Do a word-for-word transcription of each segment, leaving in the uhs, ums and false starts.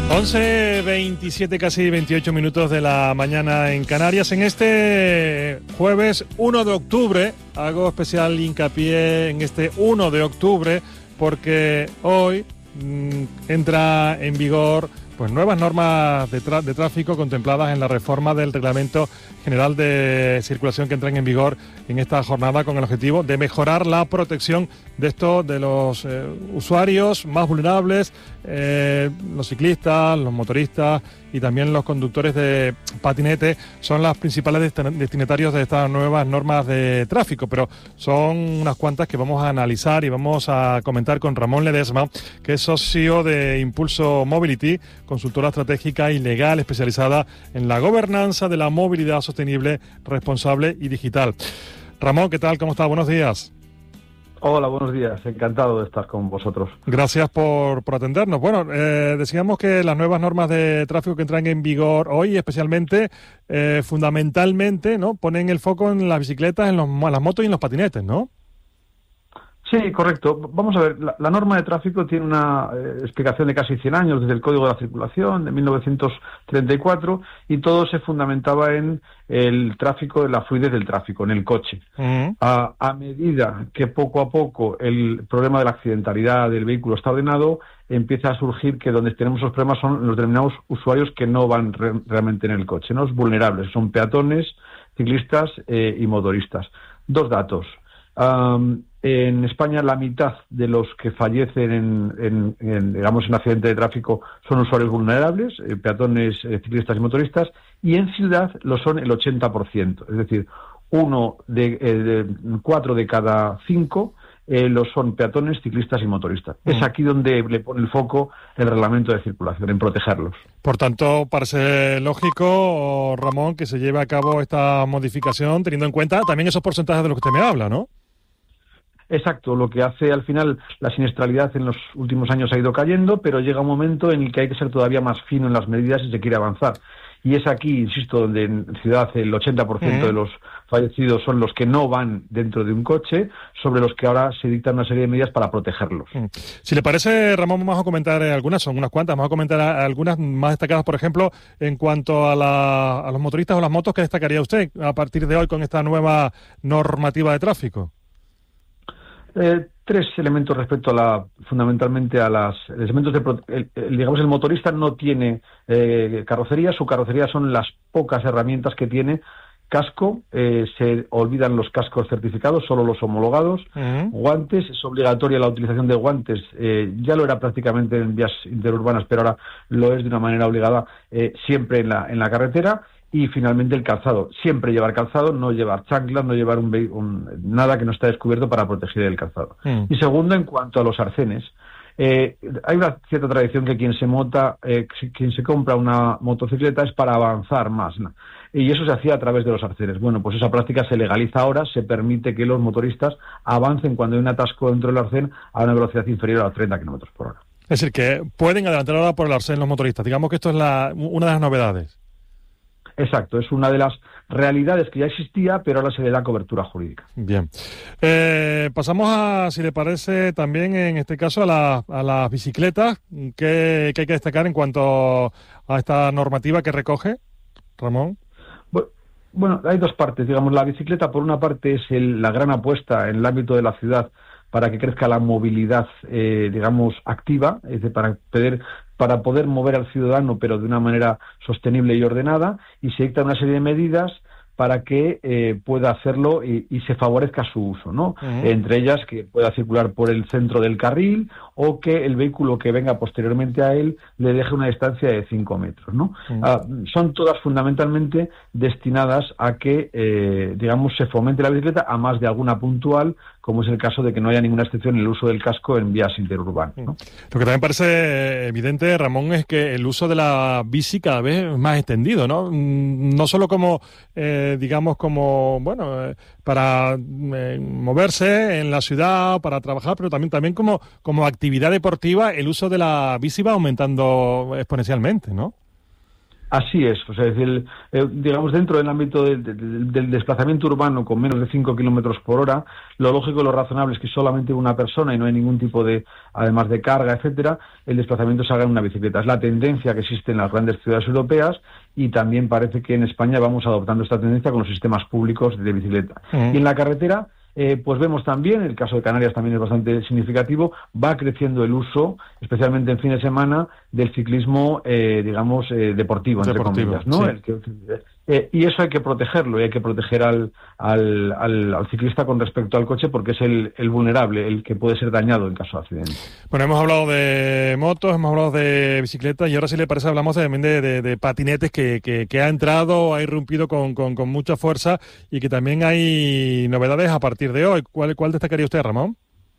once veintisiete, casi veintiocho minutos de la mañana en Canarias. En este jueves uno de octubre, hago especial hincapié en este uno de octubre porque hoy mmm, entra en vigor pues nuevas normas de, de tráfico contempladas en la reforma del Reglamento General de Circulación que entran en vigor en esta jornada con el objetivo de mejorar la protección de estos, de los eh, usuarios más vulnerables, eh, los ciclistas, los motoristas y también los conductores de patinete son los principales destinatarios de estas nuevas normas de tráfico, pero son unas cuantas que vamos a analizar y vamos a comentar con Ramón Ledesma, que es socio de Impulso Mobility, consultora estratégica y legal especializada en la gobernanza de la movilidad sostenible, responsable y digital. Ramón, ¿qué tal? ¿Cómo está? Buenos días. Hola, buenos días. Encantado de estar con vosotros. Gracias por, por atendernos. Bueno, eh, decíamos que las nuevas normas de tráfico que entran en vigor hoy, especialmente, eh, fundamentalmente, ¿no?, ponen el foco en las bicicletas, en, los, en las motos y en los patinetes, ¿no? Sí, correcto. Vamos a ver, la, la norma de tráfico tiene una eh, explicación de casi cien años, desde el Código de la Circulación, de mil novecientos treinta y cuatro, y todo se fundamentaba en el tráfico, en la fluidez del tráfico, en el coche. Uh-huh. A, a medida que poco a poco el problema de la accidentalidad del vehículo está ordenado, empieza a surgir que donde tenemos los problemas son los determinados usuarios que no van re, realmente en el coche, ¿no? Los vulnerables, son peatones, ciclistas eh, y motoristas. Dos datos. Um, en España la mitad de los que fallecen en, en, en digamos en accidente de tráfico son usuarios vulnerables, eh, peatones, eh, ciclistas y motoristas, y en ciudad lo son el ochenta por ciento, es decir, uno de, eh, de cuatro de cada cinco eh, lo son peatones, ciclistas y motoristas. Mm. Es aquí donde le pone el foco el reglamento de circulación, en protegerlos. Por tanto, parece lógico, Ramón, que se lleve a cabo esta modificación teniendo en cuenta también esos porcentajes de los que usted me habla, ¿no? Exacto, lo que hace al final la siniestralidad en los últimos años ha ido cayendo, pero llega un momento en el que hay que ser todavía más fino en las medidas si se quiere avanzar. Y es aquí, insisto, donde en ciudad el ochenta por ciento uh-huh. de los fallecidos son los que no van dentro de un coche, sobre los que ahora se dictan una serie de medidas para protegerlos. Uh-huh. Si le parece, Ramón, vamos a comentar algunas, son unas cuantas, vamos a comentar algunas más destacadas, por ejemplo, en cuanto a, la, a los motoristas o las motos, ¿qué destacaría usted a partir de hoy con esta nueva normativa de tráfico? Eh, tres elementos respecto a la, fundamentalmente a las elementos de, el, el, digamos, el motorista no tiene eh, carrocería, su carrocería son las pocas herramientas que tiene. Casco, eh, se olvidan los cascos certificados, solo los homologados. Uh-huh. Guantes, es obligatoria la utilización de guantes, eh, ya lo era prácticamente en vías interurbanas, pero ahora lo es de una manera obligada eh, siempre en la, en la carretera. Y finalmente el calzado, siempre llevar calzado, no llevar chanclas, no llevar un, un, nada que no está descubierto para proteger el calzado. Mm. Y segundo, en cuanto a los arcenes, eh, hay una cierta tradición que quien se mota, eh, quien se compra una motocicleta es para avanzar más, ¿no? Y eso se hacía a través de los arcenes. Bueno, pues esa práctica se legaliza ahora, se permite que los motoristas avancen cuando hay un atasco dentro del arcén a una velocidad inferior a los treinta kilómetros por hora. Es decir, que pueden adelantar ahora por el arcén los motoristas. Digamos que esto es la, una de las novedades. Exacto, es una de las realidades que ya existía, pero ahora se le da cobertura jurídica. Bien. Eh, pasamos a, si le parece, también en este caso a, la, a las bicicletas. ¿Qué, ¿Qué hay que destacar en cuanto a esta normativa que recoge, Ramón? Bueno, hay dos partes. Digamos, la bicicleta, por una parte, es el, la gran apuesta en el ámbito de la ciudad para que crezca la movilidad, eh, digamos, activa, es decir, para poder, para poder mover al ciudadano, pero de una manera sostenible y ordenada, y se dicta una serie de medidas para que eh, pueda hacerlo y, y se favorezca su uso, ¿no? Uh-huh. Entre ellas, que pueda circular por el centro del carril o que el vehículo que venga posteriormente a él le deje una distancia de cinco metros, ¿no? Uh-huh. Ah, son todas fundamentalmente destinadas a que, eh, digamos, se fomente la bicicleta, a más de alguna puntual, como es el caso de que no haya ninguna excepción en el uso del casco en vías interurbanas, ¿no? Lo que también parece evidente, Ramón, es que el uso de la bici cada vez es más extendido, ¿no? No solo como, eh, digamos, como, bueno, eh, para eh, moverse en la ciudad, para trabajar, pero también, también como, como actividad deportiva, el uso de la bici va aumentando exponencialmente, ¿no? Así es, o sea, es decir, eh, digamos, dentro del ámbito de, de, de, del desplazamiento urbano con menos de cinco kilómetros por hora, lo lógico y lo razonable es que solamente una persona y no hay ningún tipo de, además de carga, etcétera, el desplazamiento se haga en una bicicleta. Es la tendencia que existe en las grandes ciudades europeas y también parece que en España vamos adoptando esta tendencia con los sistemas públicos de bicicleta. Uh-huh. Y en la carretera, Eh, pues vemos también, el caso de Canarias también es bastante significativo, va creciendo el uso, especialmente en fin de semana, del ciclismo, eh, digamos, eh, deportivo, entre deportivo, comillas, ¿no? Sí. El que, eh, y eso hay que protegerlo, y hay que proteger al, al, al, al ciclista con respecto al coche, porque es el, el vulnerable, el que puede ser dañado en caso de accidente. Bueno, hemos hablado de motos, hemos hablado de bicicletas, y ahora, si le parece, hablamos también de, de, de patinetes que, que, que ha entrado, ha irrumpido con, con, con mucha fuerza, y que también hay novedades a partir de hoy. ¿Cuál, cuál destacaría usted, Ramón?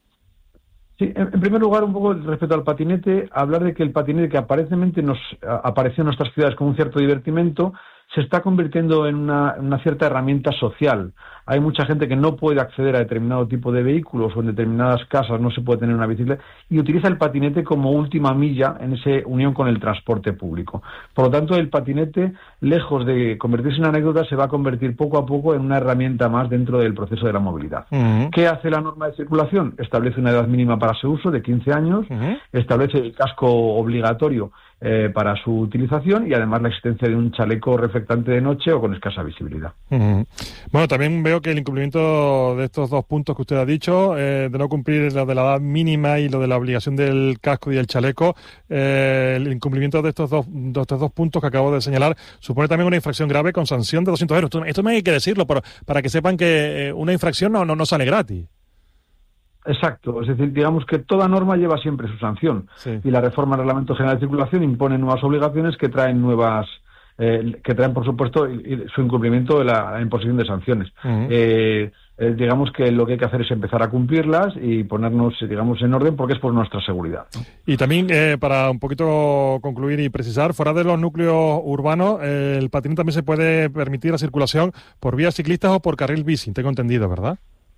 Sí, en, en primer lugar, un poco respecto al patinete, hablar de que el patinete, que aparentemente nos a, apareció en nuestras ciudades como un cierto divertimento, se está convirtiendo en una, una cierta herramienta social. Hay mucha gente que no puede acceder a determinado tipo de vehículos o en determinadas casas no se puede tener una bicicleta y utiliza el patinete como última milla en esa unión con el transporte público. Por lo tanto, el patinete, lejos de convertirse en anécdota, se va a convertir poco a poco en una herramienta más dentro del proceso de la movilidad. Uh-huh. ¿Qué hace la norma de circulación? Establece una edad mínima para su uso de quince años, uh-huh. establece el casco obligatorio Eh, para su utilización y además la existencia de un chaleco reflectante de noche o con escasa visibilidad. Uh-huh. Bueno, también veo que el incumplimiento de estos dos puntos que usted ha dicho, eh, de no cumplir lo de la edad mínima y lo de la obligación del casco y el chaleco, eh, el incumplimiento de estos dos, de estos dos puntos que acabo de señalar, supone también una infracción grave con sanción de doscientos euros. Esto, esto me hay que decirlo para, para que sepan que eh, una infracción no, no, no sale gratis. Exacto, es decir, digamos que toda norma lleva siempre su sanción, sí. Y la reforma del Reglamento General de Circulación impone nuevas obligaciones que traen nuevas, eh, que traen por supuesto su incumplimiento de la, la imposición de sanciones. Uh-huh. eh, eh, digamos que lo que hay que hacer es empezar a cumplirlas y ponernos, digamos, en orden porque es por nuestra seguridad, ¿no? Y también, eh, para un poquito concluir y precisar, fuera de los núcleos urbanos, eh, el patín también se puede permitir la circulación por vías ciclistas o por carril bici, tengo entendido, ¿verdad?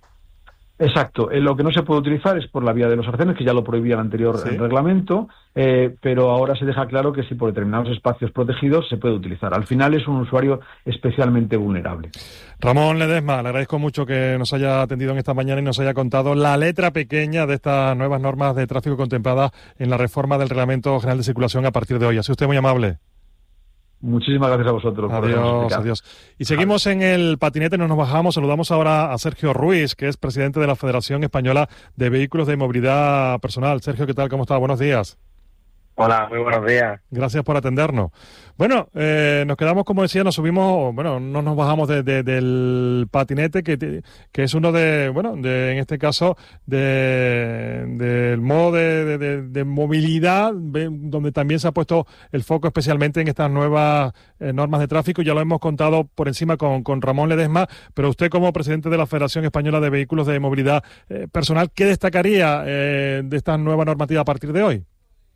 Exacto. Eh, lo que no se puede utilizar es por la vía de los arcenes, que ya lo prohibía el anterior ¿Sí? reglamento, eh, pero ahora se deja claro que si por determinados espacios protegidos se puede utilizar. Al final es un usuario especialmente vulnerable. Ramón Ledesma, le agradezco mucho que nos haya atendido en esta mañana y nos haya contado la letra pequeña de estas nuevas normas de tráfico contempladas en la reforma del Reglamento General de Circulación a partir de hoy. Ha sido usted muy amable. Muchísimas gracias a vosotros. Adiós, adiós. Y seguimos en el patinete, no nos bajamos. Saludamos ahora a Sergio Ruiz, que es presidente de la Federación Española de Vehículos de Movilidad Personal. Sergio, ¿qué tal? ¿Cómo está? Buenos días. Hola, muy buenos días. Gracias por atendernos. Bueno, eh, nos quedamos, como decía, nos subimos, bueno, no nos bajamos de, de, del patinete, que, que es uno de, bueno, de, en este caso, de, del modo de, de, de, de movilidad, donde también se ha puesto el foco especialmente en estas nuevas eh, normas de tráfico. Ya lo hemos contado por encima con, con Ramón Ledesma, pero usted, como presidente de la Federación Española de Vehículos de Movilidad eh, Personal, ¿qué destacaría eh, de esta nueva normativa a partir de hoy?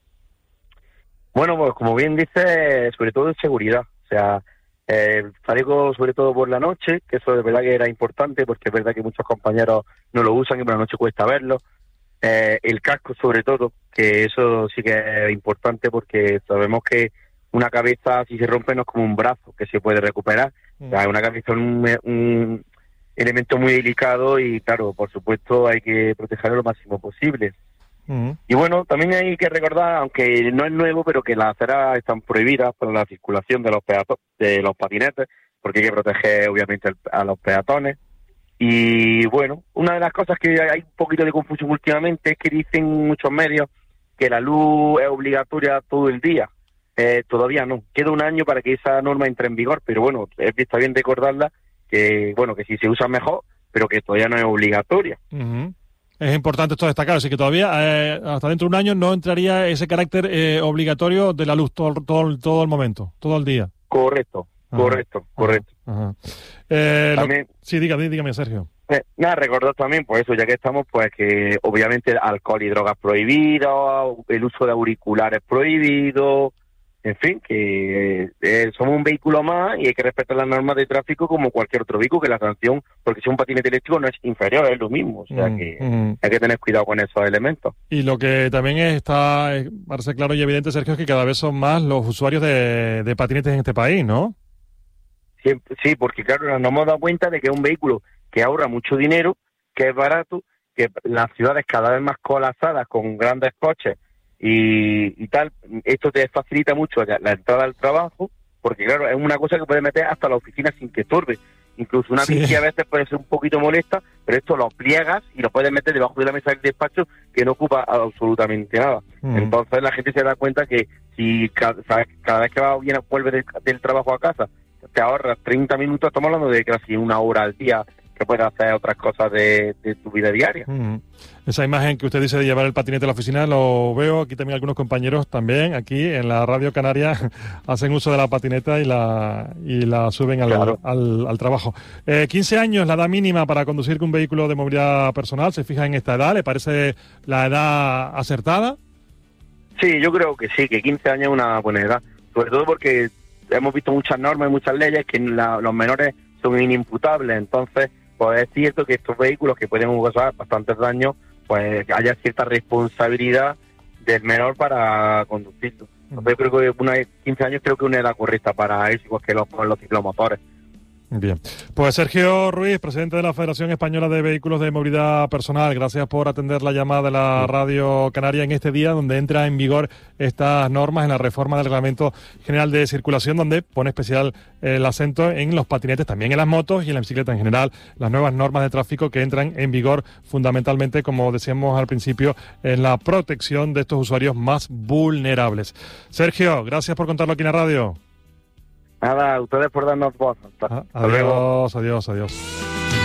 Bueno, pues como bien dice, sobre todo en seguridad. O sea, eh, salgo sobre todo por la noche, que eso de verdad que era importante, porque es verdad que muchos compañeros no lo usan y por la noche cuesta verlo. Eh, el casco sobre todo, que eso sí que es importante porque sabemos que una cabeza, si se rompe, no es como un brazo que se puede recuperar. Mm. O sea, una cabeza es un, un elemento muy delicado y, claro, por supuesto hay que protegerlo lo máximo posible. Uh-huh. Y bueno, también hay que recordar, aunque no es nuevo, pero que las aceras están prohibidas para la circulación de los peato- de los patinetes, porque hay que proteger obviamente a los peatones. Y bueno, una de las cosas que hay un poquito de confusión últimamente es que dicen muchos medios que la luz es obligatoria todo el día. Eh, todavía no, queda un año para que esa norma entre en vigor, pero bueno, está bien recordarla que bueno, que si se usa mejor, pero que todavía no es obligatoria. Uh-huh. Es importante esto destacar, así que todavía eh, hasta dentro de un año no entraría ese carácter eh, obligatorio de la luz todo, todo, todo el momento, todo el día. Correcto, ajá, correcto, ajá, correcto. Ajá. Eh, también, lo, sí, dígame, dígame, Sergio. Eh, nada, recordar también, pues eso, ya que estamos, pues que obviamente alcohol y drogas prohibidos, el uso de auriculares prohibido, en fin, que eh, somos un vehículo más y hay que respetar las normas de tráfico como cualquier otro vehículo, que la sanción, porque si un patinete eléctrico no es inferior, es lo mismo, o sea mm, que mm. hay que tener cuidado con esos elementos. Y lo que también está, eh, parece claro y evidente, Sergio, es que cada vez son más los usuarios de, de patinetes en este país, ¿no? Sí, sí, porque claro, nos hemos dado cuenta de que es un vehículo que ahorra mucho dinero, que es barato, que las ciudades cada vez más colapsadas con grandes coches y, y tal, esto te facilita mucho la, la entrada al trabajo, porque claro, es una cosa que puedes meter hasta la oficina sin que estorbe. Incluso una Sí. bici a veces puede ser un poquito molesta, pero esto lo pliegas y lo puedes meter debajo de la mesa del despacho, que no ocupa absolutamente nada. Mm. Entonces la gente se da cuenta que si cada, cada vez que va viene, vuelve del, del trabajo a casa, te ahorras treinta minutos, estamos hablando de casi una hora al día que puedes hacer otras cosas de, de tu vida diaria. Mm. Esa imagen que usted dice de llevar el patinete a la oficina, lo veo aquí también algunos compañeros también, aquí en la Radio Canaria, hacen uso de la patineta y la y la suben al, Claro. al, al trabajo. Eh, quince años, la edad mínima para conducir un vehículo de movilidad personal, ¿se fija en esta edad? ¿Le parece la edad acertada? Sí, yo creo que sí, que quince años es una buena edad, sobre todo porque hemos visto muchas normas y muchas leyes que la, los menores son inimputables, entonces pues es cierto que estos vehículos que pueden causar bastantes daños, pues haya cierta responsabilidad del menor para conducirlo. Entonces yo creo que una quince años creo que es una edad correcta para eso, igual que los, los ciclomotores. Bien. Pues Sergio Ruiz, presidente de la Federación Española de Vehículos de Movilidad Personal, gracias por atender la llamada de la Radio Canaria en este día donde entra en vigor estas normas en la reforma del Reglamento General de Circulación, donde pone especial el acento en los patinetes, también en las motos y en la bicicleta en general, las nuevas normas de tráfico que entran en vigor fundamentalmente, como decíamos al principio, en la protección de estos usuarios más vulnerables. Sergio, gracias por contarlo aquí en la radio. Nada, ustedes por darnos voz. Hasta, Ah, hasta luego. adiós, adiós, adiós.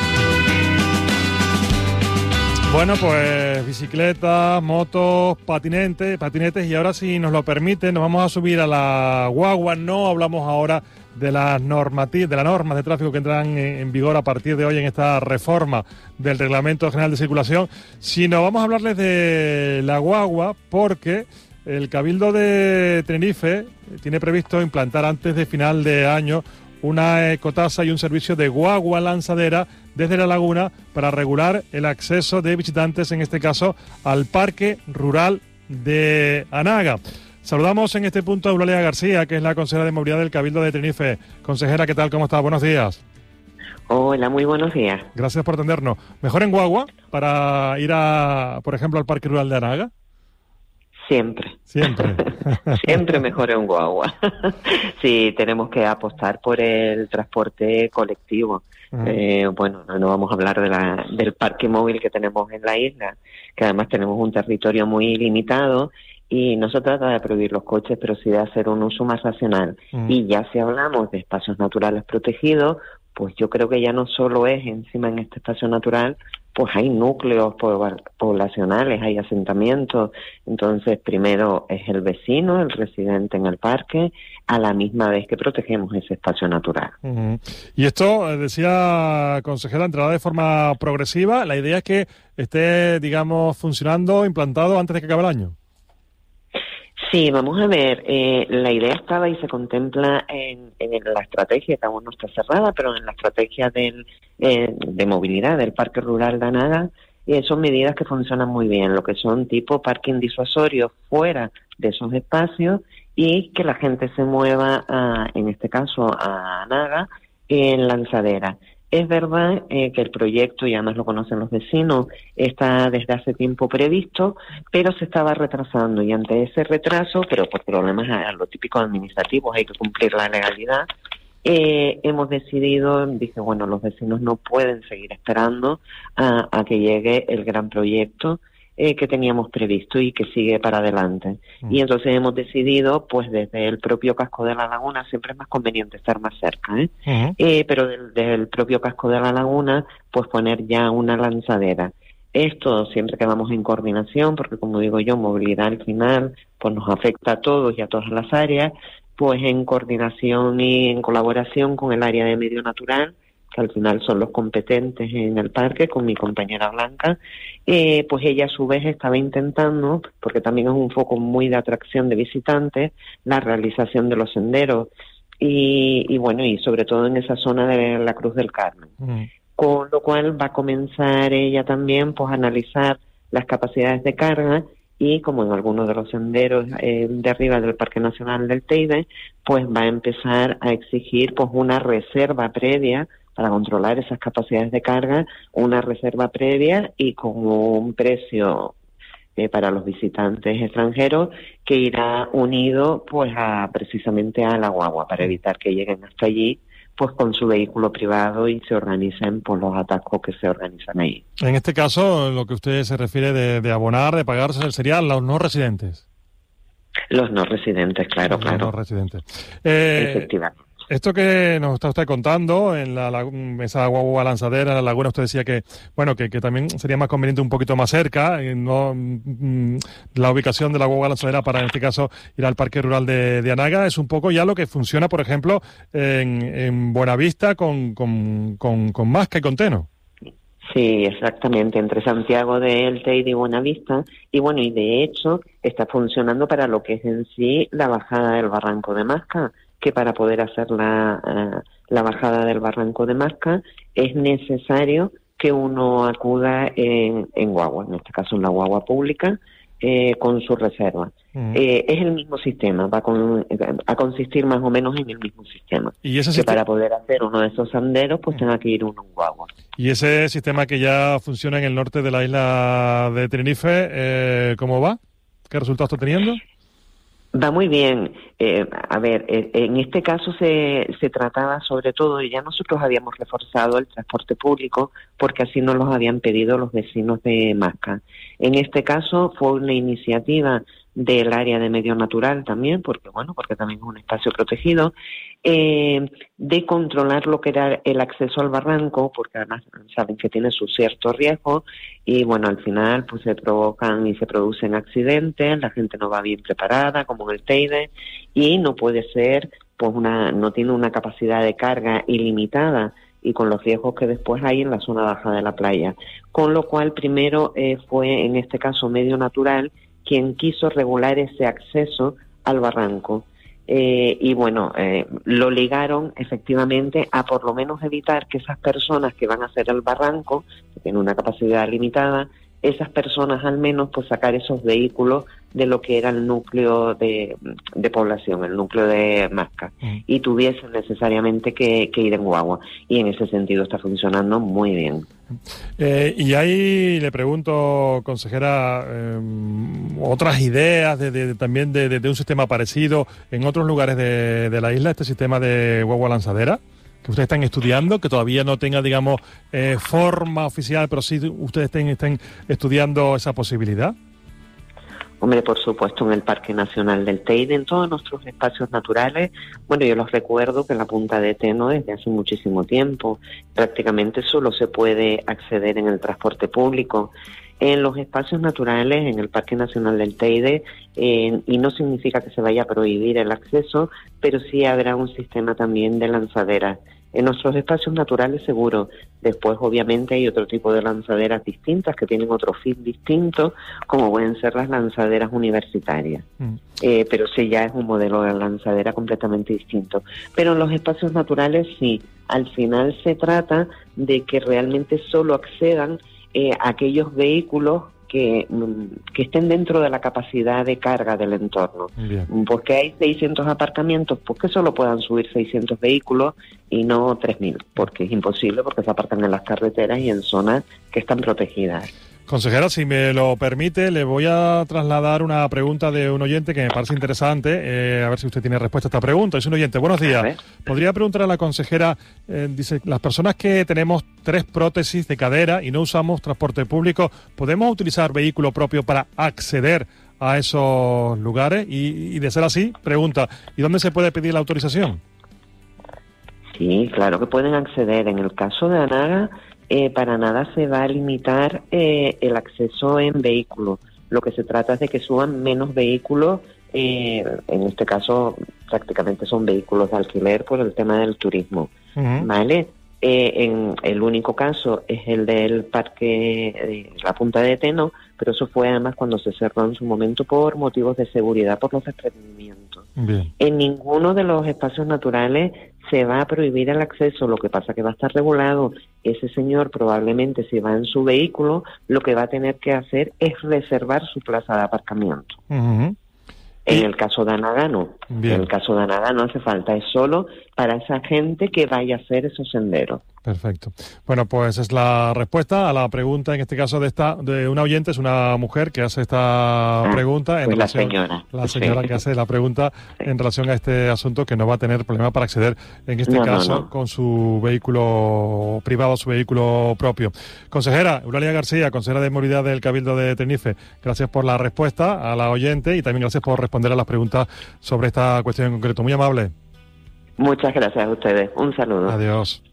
Bueno, pues bicicletas, motos, patinetes, patinetes y ahora si nos lo permite nos vamos a subir a la guagua. No hablamos ahora de las normativas, de las normas de tráfico que entran en, en vigor a partir de hoy en esta reforma del Reglamento General de Circulación, sino vamos a hablarles de la guagua porque el Cabildo de Tenerife tiene previsto implantar antes de final de año una ecotasa y un servicio de guagua lanzadera desde la laguna para regular el acceso de visitantes, en este caso, al Parque Rural de Anaga. Saludamos en este punto a Eulalia García, que es la consejera de Movilidad del Cabildo de Tenerife. Consejera, ¿qué tal? ¿Cómo está? Buenos días. Hola, muy buenos días. Gracias por atendernos. ¿Mejor en guagua para ir, a, por ejemplo, al Parque Rural de Anaga? Siempre. Siempre. Siempre mejor en guagua. Sí, tenemos que apostar por el transporte colectivo. Uh-huh. Eh, bueno, no, no vamos a hablar de la, del parque móvil que tenemos en la isla, que además tenemos un territorio muy limitado y no se trata de prohibir los coches, pero sí de hacer un uso más racional. Uh-huh. Y ya si hablamos de espacios naturales protegidos, pues yo creo que ya no solo es encima en este espacio natural, pues hay núcleos poblacionales, hay asentamientos, entonces primero es el vecino, el residente en el parque, a la misma vez que protegemos ese espacio natural. Uh-huh. Y esto, decía consejera, entrará de forma progresiva, la idea es que esté, digamos, funcionando, implantado antes de que acabe el año. Sí, vamos a ver, eh, la idea estaba y se contempla en, en la estrategia, que aún no está cerrada, pero en la estrategia del, eh, de movilidad del Parque Rural de Anaga, eh, son medidas que funcionan muy bien, lo que son tipo parking disuasorio fuera de esos espacios y que la gente se mueva, a, en este caso a Anaga, en lanzadera. Es verdad eh, que el proyecto, y además lo conocen los vecinos, está desde hace tiempo previsto, pero se estaba retrasando y ante ese retraso, pero por problemas a, a lo típico administrativos, hay que cumplir la legalidad, eh, hemos decidido, dije, bueno, los vecinos no pueden seguir esperando a, a que llegue el gran proyecto Eh, que teníamos previsto y que sigue para adelante. Mm. Y entonces hemos decidido, pues desde el propio casco de la laguna, siempre es más conveniente estar más cerca, ¿eh? Uh-huh. eh pero del, del propio casco de la laguna, pues poner ya una lanzadera. Esto siempre que vamos en coordinación, porque como digo yo, movilidad al final, pues nos afecta a todos y a todas las áreas, pues en coordinación y en colaboración con el área de medio natural, que al final son los competentes en el parque, con mi compañera Blanca, eh, pues ella a su vez estaba intentando, porque también es un foco muy de atracción de visitantes, la realización de los senderos, y, y bueno, y sobre todo en esa zona de la Cruz del Carmen. Mm. Con lo cual va a comenzar ella también pues a analizar las capacidades de carga, y como en algunos de los senderos eh, de arriba del Parque Nacional del Teide, pues va a empezar a exigir pues una reserva previa para controlar esas capacidades de carga, una reserva previa y con un precio eh, para los visitantes extranjeros que irá unido pues a precisamente a la guagua, para evitar que lleguen hasta allí pues con su vehículo privado y se organicen por los atascos que se organizan ahí. En este caso, lo que usted se refiere de, de abonar, de pagar, serían los no residentes. Los no residentes, claro, los claro. Los no residentes. Eh, Efectivamente. Esto que nos está usted contando, en la, la esa guagua lanzadera, la laguna, usted decía que bueno que, que también sería más conveniente un poquito más cerca, y no mm, la ubicación de la guagua lanzadera para, en este caso, ir al Parque Rural de, de Anaga, es un poco ya lo que funciona, por ejemplo, en, en Buenavista con, con, con, con Masca y con Teno. Sí, exactamente, entre Santiago del Teide y Buenavista, y bueno, y de hecho está funcionando para lo que es en sí la bajada del Barranco de Masca, que para poder hacer la, uh, la bajada del Barranco de Masca es necesario que uno acuda en, en guagua, en este caso en la guagua pública, eh, con su reserva. Uh-huh. Eh, es el mismo sistema, va con, a consistir más o menos en el mismo sistema. ¿Y ese que sistema? Para poder hacer uno de esos senderos, pues uh-huh. tenga que ir uno en guagua. ¿Y ese sistema que ya funciona en el norte de la isla de Tenerife, eh, cómo va? ¿Qué resultados está teniendo? Va muy bien. Eh, a ver, eh, en este caso se, se trataba sobre todo, y ya nosotros habíamos reforzado el transporte público porque así nos los habían pedido los vecinos de Masca. En este caso fue una iniciativa del área de medio natural también, porque bueno, porque también es un espacio protegido, eh, de controlar lo que era el acceso al barranco, porque además saben que tiene su cierto riesgo, y bueno, al final pues se provocan y se producen accidentes, la gente no va bien preparada, como en el Teide, y no puede ser, pues una, no tiene una capacidad de carga ilimitada, y con los riesgos que después hay en la zona baja de la playa. Con lo cual, primero eh, fue, en este caso, Medio Natural, quien quiso regular ese acceso al barranco. Eh, y bueno, eh, lo ligaron efectivamente a por lo menos evitar que esas personas que van a hacer el barranco, que tienen una capacidad limitada, esas personas al menos pues sacar esos vehículos de lo que era el núcleo de, de población, el núcleo de Masca, mm. y tuviesen necesariamente que, que ir en guagua. Y en ese sentido está funcionando muy bien. Eh, y ahí le pregunto, consejera, eh, otras ideas de, de, también de, de, de un sistema parecido en otros lugares de, de la isla, este sistema de guagua lanzadera, que ustedes están estudiando, que todavía no tenga, digamos, eh, forma oficial, pero sí ustedes estén, estén estudiando esa posibilidad. Hombre, por supuesto, en el Parque Nacional del Teide, en todos nuestros espacios naturales. Bueno, yo los recuerdo que en la Punta de Teno desde hace muchísimo tiempo prácticamente solo se puede acceder en el transporte público. En los espacios naturales, en el Parque Nacional del Teide, eh, y no significa que se vaya a prohibir el acceso, pero sí habrá un sistema también de lanzaderas. En nuestros espacios naturales seguro. Después obviamente hay otro tipo de lanzaderas distintas que tienen otro fin distinto, como pueden ser las lanzaderas universitarias. Mm. Eh, pero sí, ya es un modelo de lanzadera completamente distinto. Pero en los espacios naturales sí, al final se trata de que realmente solo accedan eh, aquellos vehículos que, que estén dentro de la capacidad de carga del entorno. Bien. Porque hay seiscientos aparcamientos, pues que solo puedan subir seiscientos vehículos y no tres mil, porque es imposible, porque se aparcan en las carreteras y en zonas que están protegidas. Consejera, si me lo permite, le voy a trasladar una pregunta de un oyente que me parece interesante, eh, a ver si usted tiene respuesta a esta pregunta. Es un oyente. Buenos días. ¿Podría preguntar a la consejera, eh, dice, las personas que tenemos tres prótesis de cadera y no usamos transporte público, ¿podemos utilizar vehículo propio para acceder a esos lugares? Y, y de ser así, pregunta, ¿y dónde se puede pedir la autorización? Sí, claro que pueden acceder. En el caso de Anaga, Eh, para nada se va a limitar eh, el acceso en vehículos. Lo que se trata es de que suban menos vehículos, eh, en este caso prácticamente son vehículos de alquiler por el tema del turismo, uh-huh. ¿vale? Eh, en el único caso es el del parque de la Punta de Teno, pero eso fue además cuando se cerró en su momento por motivos de seguridad, por los desprendimientos. Bien. En ninguno de los espacios naturales se va a prohibir el acceso, lo que pasa que va a estar regulado. Ese señor probablemente, si va en su vehículo, lo que va a tener que hacer es reservar su plaza de aparcamiento. Uh-huh. En el caso de Anaga no. Bien. En el caso de Anaga no hace falta, es solo para esa gente que vaya a hacer esos senderos. Perfecto. Bueno, pues es la respuesta a la pregunta, en este caso de esta de una oyente, es una mujer que hace esta ah, pregunta. En pues relación, la señora. La señora sí. que hace la pregunta sí. en relación a este asunto, que no va a tener problema para acceder, en este no, caso, no, no. con su vehículo privado, su vehículo propio. Consejera Eulalia García, consejera de Movilidad del Cabildo de Tenerife, gracias por la respuesta a la oyente y también gracias por responder a las preguntas sobre esta cuestión en concreto. Muy amable. Muchas gracias a ustedes. Un saludo. Adiós.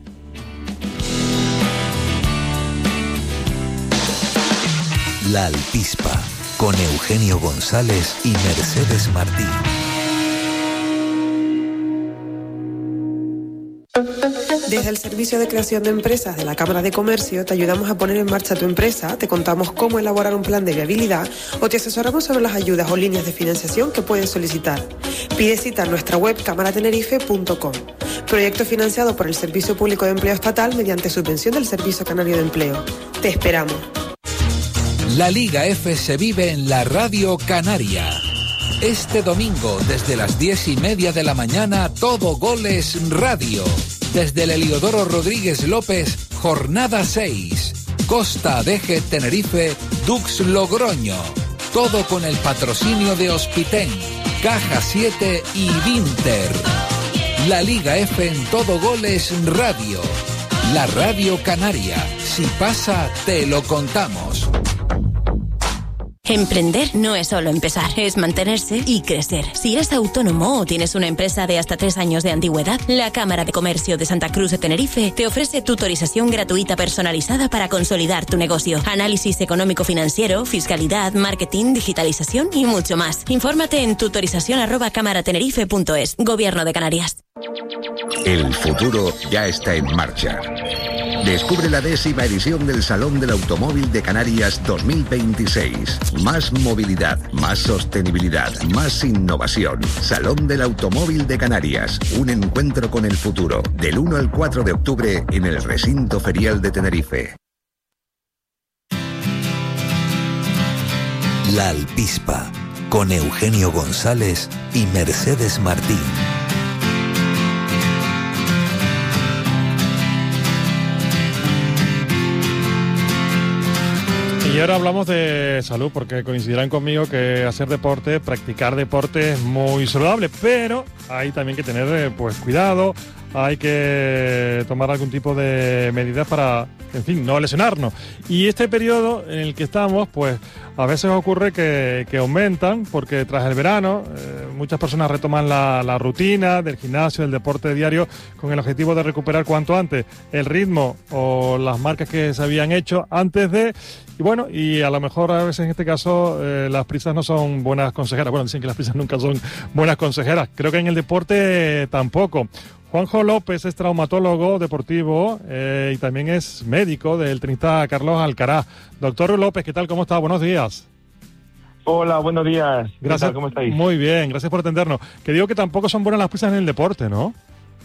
La Alpispa, con Eugenio González y Mercedes Martín. Desde el Servicio de Creación de Empresas de la Cámara de Comercio te ayudamos a poner en marcha tu empresa, te contamos cómo elaborar un plan de viabilidad o te asesoramos sobre las ayudas o líneas de financiación que puedes solicitar. Pide cita en nuestra web cámara tenerife punto com. Proyecto financiado por el Servicio Público de Empleo Estatal mediante subvención del Servicio Canario de Empleo. Te esperamos. La Liga F se vive en la Radio Canaria. Este domingo, desde las diez y media de la mañana, Todo Goles Radio. Desde el Heliodoro Rodríguez López, jornada seis. Costa Adeje Tenerife, Dux Logroño. Todo con el patrocinio de Hospitén, Caja siete y Vinter. La Liga F en Todo Goles Radio. La Radio Canaria. Si pasa, te lo contamos. Emprender no es solo empezar, es mantenerse y crecer. Si eres autónomo o tienes una empresa de hasta tres años de antigüedad, la Cámara de Comercio de Santa Cruz de Tenerife te ofrece tutorización gratuita personalizada para consolidar tu negocio. Análisis económico-financiero, fiscalidad, marketing, digitalización y mucho más. Infórmate en tutorización arroba cámaratenerife punto es. Gobierno de Canarias. El futuro ya está en marcha. Descubre la décima edición del Salón del Automóvil de Canarias dos mil veintiséis. Más movilidad, más sostenibilidad, más innovación. Salón del Automóvil de Canarias. Un encuentro con el futuro. Del uno al cuatro de octubre en el Recinto Ferial de Tenerife. La Alpispa, con Eugenio González y Mercedes Martín. Y ahora hablamos de salud, porque coincidirán conmigo que hacer deporte, practicar deporte es muy saludable, pero hay también que tener pues cuidado, hay que tomar algún tipo de medidas para, en fin, no lesionarnos. Y este periodo en el que estamos, pues a veces ocurre que, que aumentan, porque tras el verano eh, muchas personas retoman la, la rutina del gimnasio, del deporte diario, con el objetivo de recuperar cuanto antes el ritmo o las marcas que se habían hecho antes de... Y bueno, y a lo mejor a veces en este caso eh, las prisas no son buenas consejeras. Bueno, dicen que las prisas nunca son buenas consejeras. Creo que en el deporte eh, tampoco. Juanjo López es traumatólogo deportivo eh, y también es médico del tenista Carlos Alcaraz. Doctor López, ¿qué tal? ¿Cómo está? Buenos días. Hola, buenos días. ¿Qué Gracias. tal? ¿Cómo estáis? Muy bien, gracias por atendernos. Que digo que tampoco son buenas las prisas en el deporte, ¿no?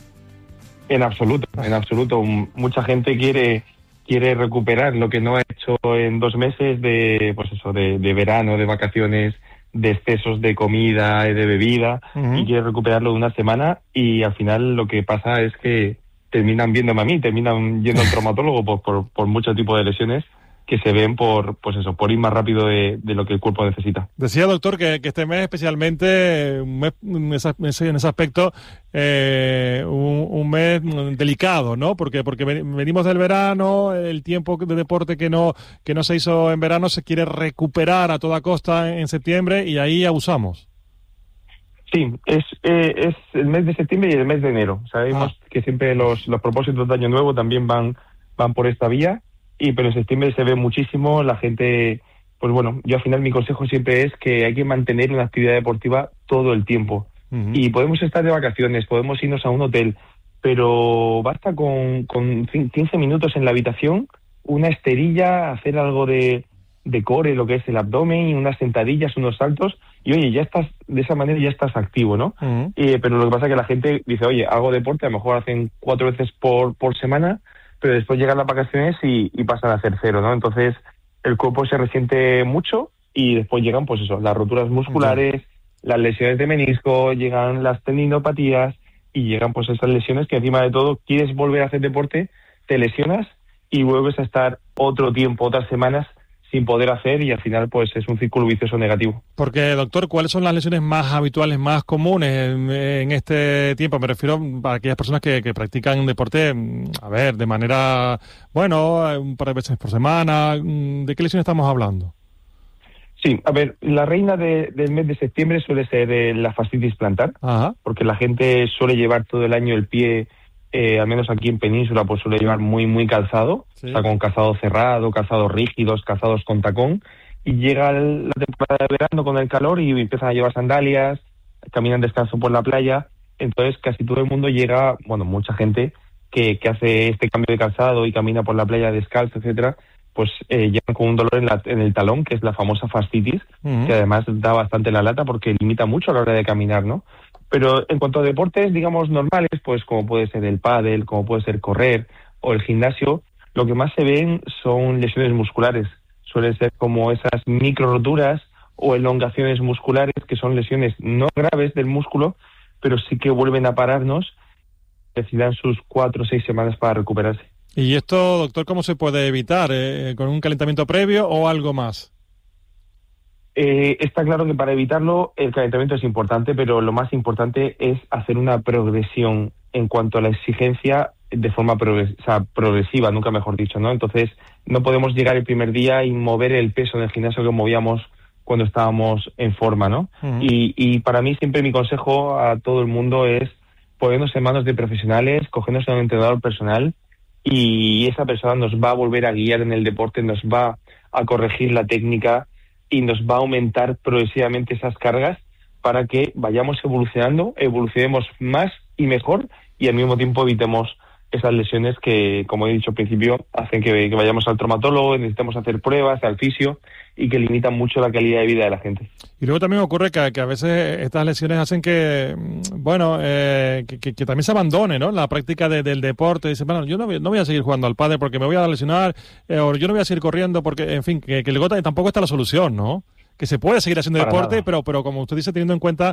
En absoluto, en absoluto. Mucha gente quiere... quiere recuperar lo que no ha hecho en dos meses de, pues eso, de, de verano, de vacaciones, de excesos de comida y de bebida, uh-huh. y quiere recuperarlo de una semana, y al final lo que pasa es que terminan viéndome a mí, terminan yendo al traumatólogo por, por, por muchos tipos de lesiones que se ven por, pues eso, por ir más rápido de, de lo que el cuerpo necesita. Decía, doctor, que, que este mes especialmente, un mes, en, ese, en ese aspecto, eh, un, un mes delicado, ¿no? Porque porque venimos del verano, el tiempo de deporte que no que no se hizo en verano se quiere recuperar a toda costa en septiembre y ahí abusamos. Sí, es eh, es el mes de septiembre y el mes de enero. Sabemos ah. que siempre los, los propósitos de Año Nuevo también van van por esta vía. Y pero en septiembre se ve muchísimo, la gente, pues bueno, yo al final mi consejo siempre es que hay que mantener una actividad deportiva todo el tiempo. Uh-huh. Y podemos estar de vacaciones, podemos irnos a un hotel, pero basta con, con quince minutos en la habitación, una esterilla, hacer algo de, de core, lo que es el abdomen, unas sentadillas, unos saltos, y oye, ya estás, de esa manera ya estás activo, ¿no? Uh-huh. Eh, pero lo que pasa es que la gente dice, oye, hago deporte, a lo mejor hacen cuatro veces por, por semana, pero después llegan las vacaciones y, y pasan a hacer cero, ¿no? Entonces el cuerpo se resiente mucho y después llegan, pues eso, las roturas musculares, uh-huh. las lesiones de menisco, llegan las tendinopatías y llegan pues esas lesiones que encima de todo quieres volver a hacer deporte, te lesionas y vuelves a estar otro tiempo, otras semanas sin poder hacer y al final pues es un círculo vicioso negativo. Porque, doctor, ¿cuáles son las lesiones más habituales, más comunes en, en este tiempo? Me refiero a aquellas personas que, que practican deporte, a ver, de manera, bueno, un par de veces por semana. ¿De qué lesiones estamos hablando? Sí, a ver, la reina de, del mes de septiembre suele ser eh, la fascitis plantar, Ajá. porque la gente suele llevar todo el año el pie, eh, al menos aquí en Península, pues suele llevar muy, muy calzado, sí. o sea, con calzado cerrado, calzados rígidos, calzados con tacón, y llega la temporada de verano con el calor y empiezan a llevar sandalias, caminan descalzo por la playa, entonces casi todo el mundo llega, bueno, mucha gente que, que hace este cambio de calzado y camina por la playa descalzo, etcétera, pues eh, llegan con un dolor en, la, en el talón, que es la famosa fascitis, uh-huh. que además da bastante la lata porque limita mucho a la hora de caminar, ¿no? Pero en cuanto a deportes, digamos, normales, pues como puede ser el pádel, como puede ser correr o el gimnasio, lo que más se ven son lesiones musculares. Suelen ser como esas micro roturas o elongaciones musculares, que son lesiones no graves del músculo, pero sí que vuelven a pararnos, necesitan sus cuatro o seis semanas para recuperarse. ¿Y esto, doctor, cómo se puede evitar? ¿Eh? ¿Con un calentamiento previo o algo más? Eh, está claro que para evitarlo el calentamiento es importante, pero lo más importante es hacer una progresión en cuanto a la exigencia de forma progres- o sea, progresiva, nunca mejor dicho, ¿no? Entonces no podemos llegar el primer día y mover el peso en el gimnasio que movíamos cuando estábamos en forma, ¿no? Uh-huh. Y, y para mí siempre mi consejo a todo el mundo es ponernos en manos de profesionales, cogernos a un entrenador personal y esa persona nos va a volver a guiar en el deporte, nos va a corregir la técnica y nos va a aumentar progresivamente esas cargas para que vayamos evolucionando, evolucionemos más y mejor y al mismo tiempo evitemos esas lesiones que, como he dicho al principio, hacen que, que vayamos al traumatólogo, necesitemos hacer pruebas, al fisio y que limitan mucho la calidad de vida de la gente. Y luego también ocurre que, que a veces estas lesiones hacen que, bueno, eh, que, que, que también se abandone, ¿no?, la práctica de, del deporte. Dice, bueno, yo no voy, no voy a seguir jugando al pádel porque me voy a lesionar, eh, o yo no voy a seguir corriendo porque, en fin, que, que luego tampoco está la solución, ¿no? Que se puede seguir haciendo Para deporte, pero, pero como usted dice, teniendo en cuenta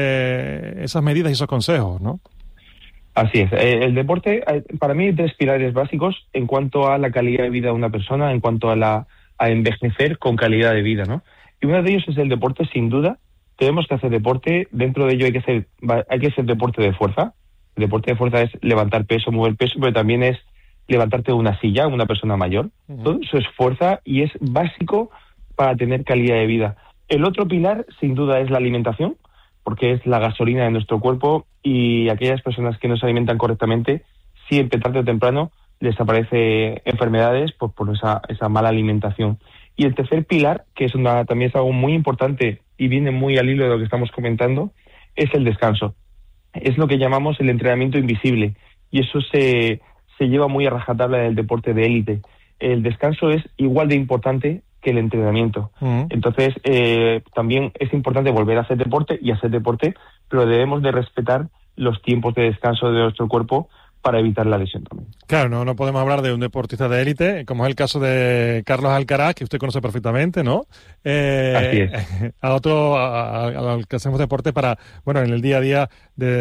eh, esas medidas y esos consejos, ¿no? Así es. El deporte, para mí, hay tres pilares básicos en cuanto a la calidad de vida de una persona, en cuanto a la a envejecer con calidad de vida, ¿no? Y uno de ellos es el deporte, sin duda. Tenemos que hacer deporte. Dentro de ello hay que hacer, hay que hacer deporte de fuerza. El deporte de fuerza es levantar peso, mover peso, pero también es levantarte de una silla, una persona mayor. Uh-huh. Todo eso es fuerza y es básico para tener calidad de vida. El otro pilar, sin duda, es la alimentación, porque es la gasolina de nuestro cuerpo y aquellas personas que no se alimentan correctamente, siempre tarde o temprano les aparece enfermedades pues, por esa, esa mala alimentación. Y el tercer pilar, que es una, también es algo muy importante y viene muy al hilo de lo que estamos comentando, es el descanso. Es lo que llamamos el entrenamiento invisible y eso se, se lleva muy a rajatabla en el deporte de élite. El descanso es igual de importante que el entrenamiento. Uh-huh. Entonces, eh, también es importante volver a hacer deporte y hacer deporte, pero debemos de respetar los tiempos de descanso de nuestro cuerpo para evitar la lesión también. Claro, no, no podemos hablar de un deportista de élite, como es el caso de Carlos Alcaraz, que usted conoce perfectamente, ¿no? Eh, Así es. A otro, al que hacemos deporte para, bueno, en el día a día,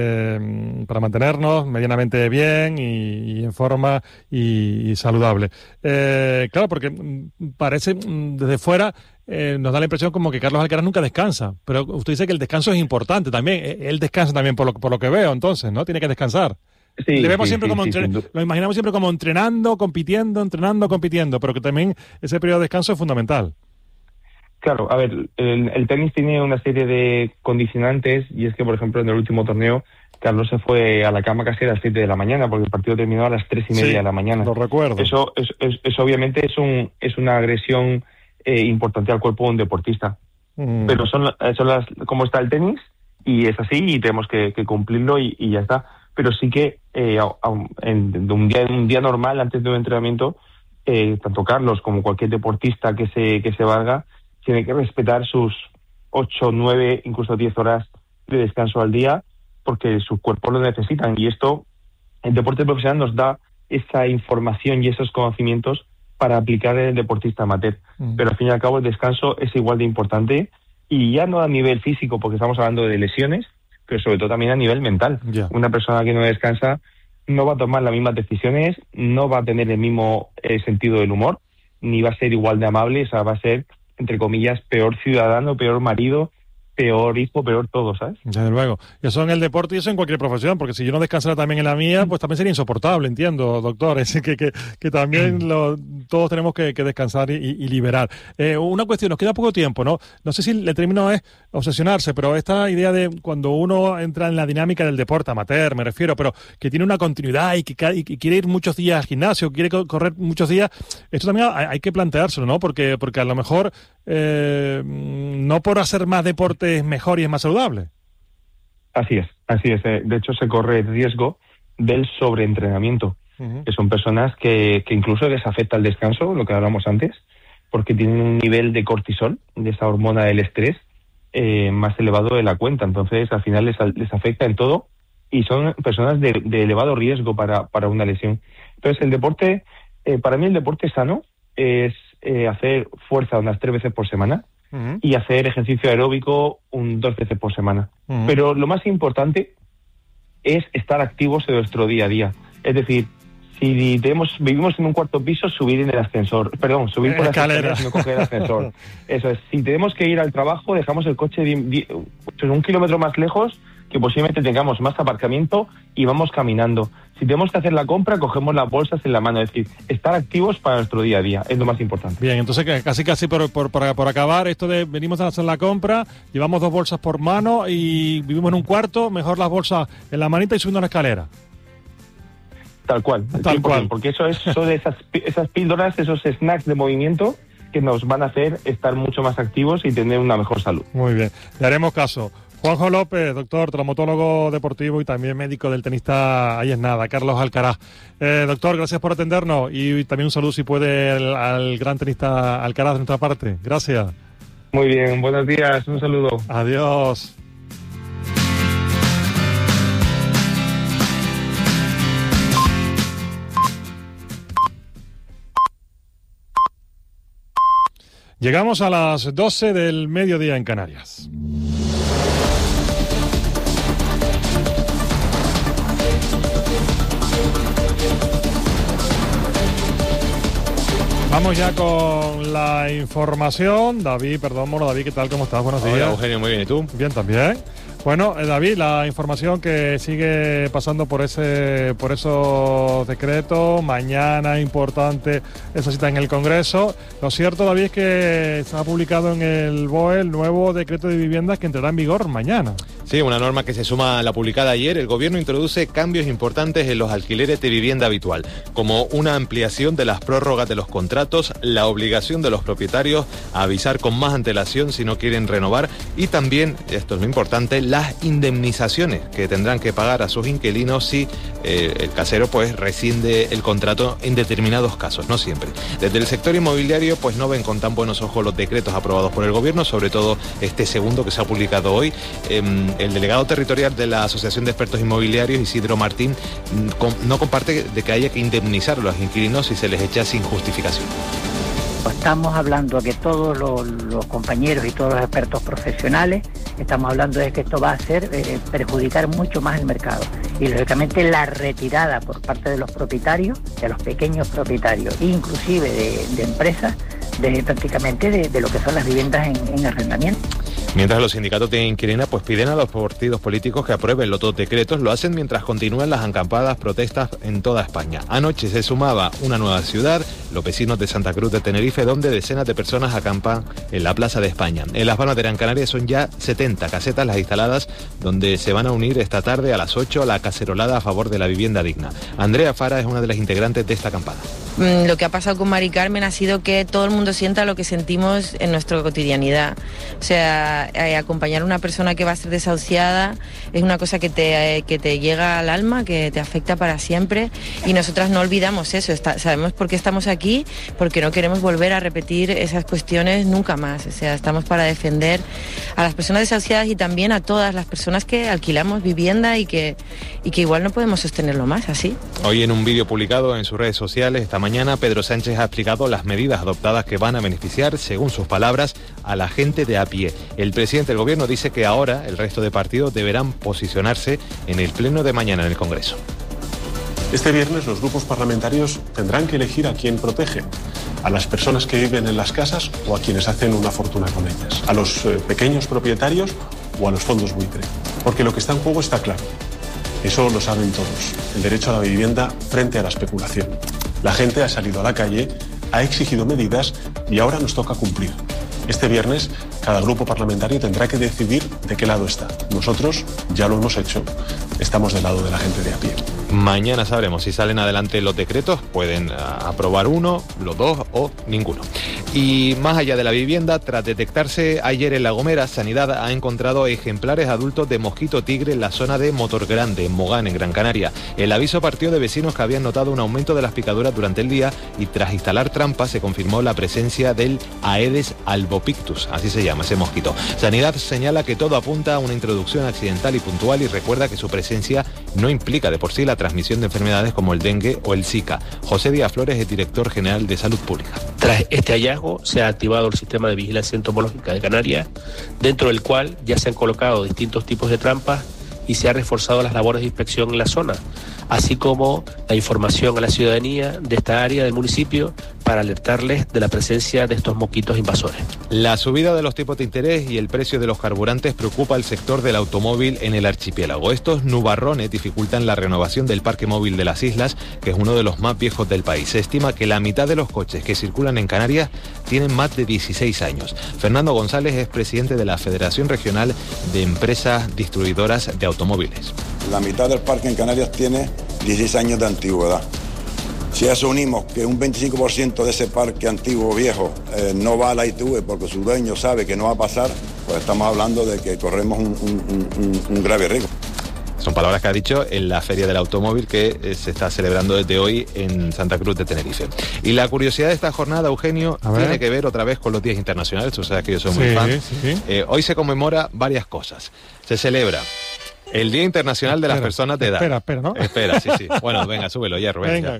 de, para mantenernos medianamente bien y, y en forma y, y saludable. Eh, claro, porque parece desde fuera, eh, nos da la impresión como que Carlos Alcaraz nunca descansa, pero usted dice que el descanso es importante también. Él descansa también por lo, por lo que veo, entonces, ¿no? Tiene que descansar. Sí, Le vemos sí, siempre sí, como sí, entren... lo imaginamos siempre como entrenando, compitiendo, entrenando, compitiendo, pero que también ese periodo de descanso es fundamental. Claro, a ver, el, el tenis tiene una serie de condicionantes y es que, por ejemplo, en el último torneo Carlos se fue a la cama casi a las siete de la mañana porque el partido terminó a las tres y media sí, de la mañana. Lo recuerdo. Eso, es, es, eso obviamente es un es una agresión eh, importante al cuerpo de un deportista. Mm. Pero son, son las como está el tenis y es así y tenemos que, que cumplirlo y, y ya está. pero sí que eh, a, a, en, de un día, un día normal, antes de un entrenamiento, eh, tanto Carlos como cualquier deportista que se, que se valga, tiene que respetar sus ocho, nueve, incluso diez horas de descanso al día, porque sus cuerpos lo necesitan. Y esto, el deporte profesional nos da esa información y esos conocimientos para aplicar en el deportista amateur. Mm. Pero al fin y al cabo el descanso es igual de importante, y ya no a nivel físico, porque estamos hablando de lesiones, pero sobre todo también a nivel mental. Yeah. Una persona que no descansa no va a tomar las mismas decisiones, no va a tener el mismo eh, sentido del humor, ni va a ser igual de amable, o sea, va a ser, entre comillas, peor ciudadano, peor marido, peor hijo, peor todo, ¿sabes? Desde luego. Y eso en el deporte y eso en cualquier profesión, porque si yo no descansara también en la mía, pues también sería insoportable, entiendo, doctor. Es que, que, que también lo, todos tenemos que, que descansar y, y liberar. Eh, una cuestión, nos queda poco tiempo, ¿no? No sé si el término es obsesionarse, pero esta idea de cuando uno entra en la dinámica del deporte amateur, me refiero, pero que tiene una continuidad y que, y que quiere ir muchos días al gimnasio, quiere correr muchos días, esto también hay, hay que planteárselo, ¿no? Porque, porque a lo mejor eh, no por hacer más deporte es mejor y es más saludable. Así es, así es. De hecho, se corre el riesgo del sobreentrenamiento, uh-huh. que son personas que, que incluso les afecta el descanso, lo que hablamos antes, porque tienen un nivel de cortisol, de esa hormona del estrés, eh, más elevado de la cuenta. Entonces, al final les, les afecta en todo, y son personas de, de elevado riesgo para, para una lesión. Entonces, el deporte, eh, para mí el deporte sano es eh, hacer fuerza unas tres veces por semana, Uh-huh. y hacer ejercicio aeróbico un dos veces por semana. Uh-huh. Pero lo más importante es estar activos en nuestro día a día. Es decir, si tenemos, vivimos en un cuarto piso, subir en el ascensor. Perdón, subir por las escaleras, no coger el ascensor. Eso es. Si tenemos que ir al trabajo, dejamos el coche de, de, un kilómetro más lejos, que posiblemente tengamos más aparcamiento, y vamos caminando. Si tenemos que hacer la compra, cogemos las bolsas en la mano. Es decir, estar activos para nuestro día a día es lo más importante. Bien, entonces casi casi por, por, por, por acabar, esto de venimos a hacer la compra, llevamos dos bolsas por mano y vivimos en un cuarto, mejor las bolsas en la manita y subiendo la escalera. Tal cual. Tal cual. Porque eso es, son esas, esas píldoras, esos snacks de movimiento que nos van a hacer estar mucho más activos y tener una mejor salud. Muy bien, le haremos caso. Juanjo López, doctor, traumatólogo deportivo y también médico del tenista Ahí es Nada, Carlos Alcaraz. Eh, doctor, gracias por atendernos y también un saludo, si puede, al, al gran tenista Alcaraz de nuestra parte. Gracias. Muy bien, buenos días, un saludo. Adiós. Llegamos a las doce del mediodía en Canarias. Vamos ya con la información. David, perdón, Moro, David, ¿qué tal? ¿Cómo estás? Buenos días. Hola, Eugenio, muy bien. ¿Y tú? Bien, también. Bueno, eh, David, la información que sigue pasando por ese, por esos decretos. Mañana, importante, esa cita en el Congreso. Lo cierto, David, es que se ha publicado en el B O E el nuevo decreto de viviendas que entrará en vigor mañana. Sí, una norma que se suma a la publicada ayer. El Gobierno introduce cambios importantes en los alquileres de vivienda habitual, como una ampliación de las prórrogas de los contratos, la obligación de los propietarios a avisar con más antelación si no quieren renovar, y también, esto es lo importante, las indemnizaciones que tendrán que pagar a sus inquilinos si eh, el casero pues rescinde el contrato en determinados casos, no siempre. Desde el sector inmobiliario pues no ven con tan buenos ojos los decretos aprobados por el Gobierno, sobre todo este segundo que se ha publicado hoy. Eh, el delegado territorial de la Asociación de Expertos Inmobiliarios, Isidro Martín, no comparte de que haya que indemnizar a los inquilinos si se les echa sin justificación. Estamos hablando de que todos los, los compañeros y todos los expertos profesionales, estamos hablando de que esto va a hacer eh, perjudicar mucho más el mercado. Y lógicamente la retirada por parte de los propietarios, de los pequeños propietarios, inclusive de, de empresas, de prácticamente de, de lo que son las viviendas en, en arrendamiento. Mientras los sindicatos de inquilinas pues piden a los partidos políticos que aprueben los dos decretos, lo hacen mientras continúan las acampadas protestas en toda España. Anoche se sumaba una nueva ciudad, los vecinos de Santa Cruz de Tenerife, donde decenas de personas acampan en la Plaza de España. En las Palmas de Gran Canaria son ya setenta casetas las instaladas, donde se van a unir esta tarde a las ocho a la cacerolada a favor de la vivienda digna. Andrea Fara es una de las integrantes de esta acampada. Lo que ha pasado con Mari Carmen ha sido que todo el mundo sienta lo que sentimos en nuestra cotidianidad. O sea, eh, acompañar a una persona que va a ser desahuciada es una cosa que te, eh, que te llega al alma, que te afecta para siempre, y nosotras no olvidamos eso. Está, sabemos por qué estamos aquí, porque no queremos volver a repetir esas cuestiones nunca más. O sea, estamos para defender a las personas desahuciadas y también a todas las personas que alquilamos vivienda y que, y que igual no podemos sostenerlo más así. Hoy, en un vídeo publicado en sus redes sociales esta mañana, Pedro Sánchez ha explicado las medidas adoptadas que van a beneficiar, según sus palabras, a la gente de a pie. El presidente del gobierno dice que ahora el resto de partidos deberán posicionarse en el pleno de mañana en el Congreso. Este viernes los grupos parlamentarios tendrán que elegir a quién protege, a las personas que viven en las casas o a quienes hacen una fortuna con ellas, a los eh, pequeños propietarios o a los fondos buitre. Porque lo que está en juego está claro. Eso lo saben todos. El derecho a la vivienda frente a la especulación. La gente ha salido a la calle, ha exigido medidas y ahora nos toca cumplir. Este viernes cada grupo parlamentario tendrá que decidir de qué lado está. Nosotros ya lo hemos hecho. Estamos del lado de la gente de a pie. Mañana sabremos si salen adelante los decretos. Pueden uh, aprobar uno, los dos o ninguno. Y más allá de la vivienda, tras detectarse ayer en La Gomera, Sanidad ha encontrado ejemplares adultos de mosquito tigre en la zona de Motor Grande, en Mogán, en Gran Canaria. El aviso partió de vecinos que habían notado un aumento de las picaduras durante el día y tras instalar trampas se confirmó la presencia del Aedes albopictus, así se llama ese mosquito. Sanidad señala que todo apunta a una introducción accidental y puntual y recuerda que su presencia no implica de por sí la transmisión de enfermedades como el dengue o el Zika. José Díaz Flores es director general de Salud Pública. Tras este hallazgo se ha activado el sistema de vigilancia entomológica de Canarias, dentro del cual ya se han colocado distintos tipos de trampas y se han reforzado las labores de inspección en la zona, así como la información a la ciudadanía de esta área del municipio para alertarles de la presencia de estos mosquitos invasores. La subida de los tipos de interés y el precio de los carburantes preocupa al sector del automóvil en el archipiélago. Estos nubarrones dificultan la renovación del parque móvil de las islas, que es uno de los más viejos del país. Se estima que la mitad de los coches que circulan en Canarias tienen más de dieciséis años. Fernando González es presidente de la Federación Regional de Empresas Distribuidoras de Automóviles. La mitad del parque en Canarias tiene dieciséis años de antigüedad. Si a eso unimos que un veinticinco por ciento de ese parque antiguo viejo eh, no va a la I T V porque su dueño sabe que no va a pasar, pues estamos hablando de que corremos un, un, un, un grave riesgo. Son palabras que ha dicho en la Feria del Automóvil que eh, se está celebrando desde hoy en Santa Cruz de Tenerife. Y la curiosidad de esta jornada, Eugenio, tiene que ver otra vez con los días internacionales. Tú sabes que yo soy muy sí, fan. Sí. Eh, hoy se conmemora varias cosas. Se celebra el Día Internacional de espera, las Personas de Edad. Espera, espera, ¿no? Espera, sí, sí. Bueno, venga, súbelo ya, Rubén. Venga. Ya.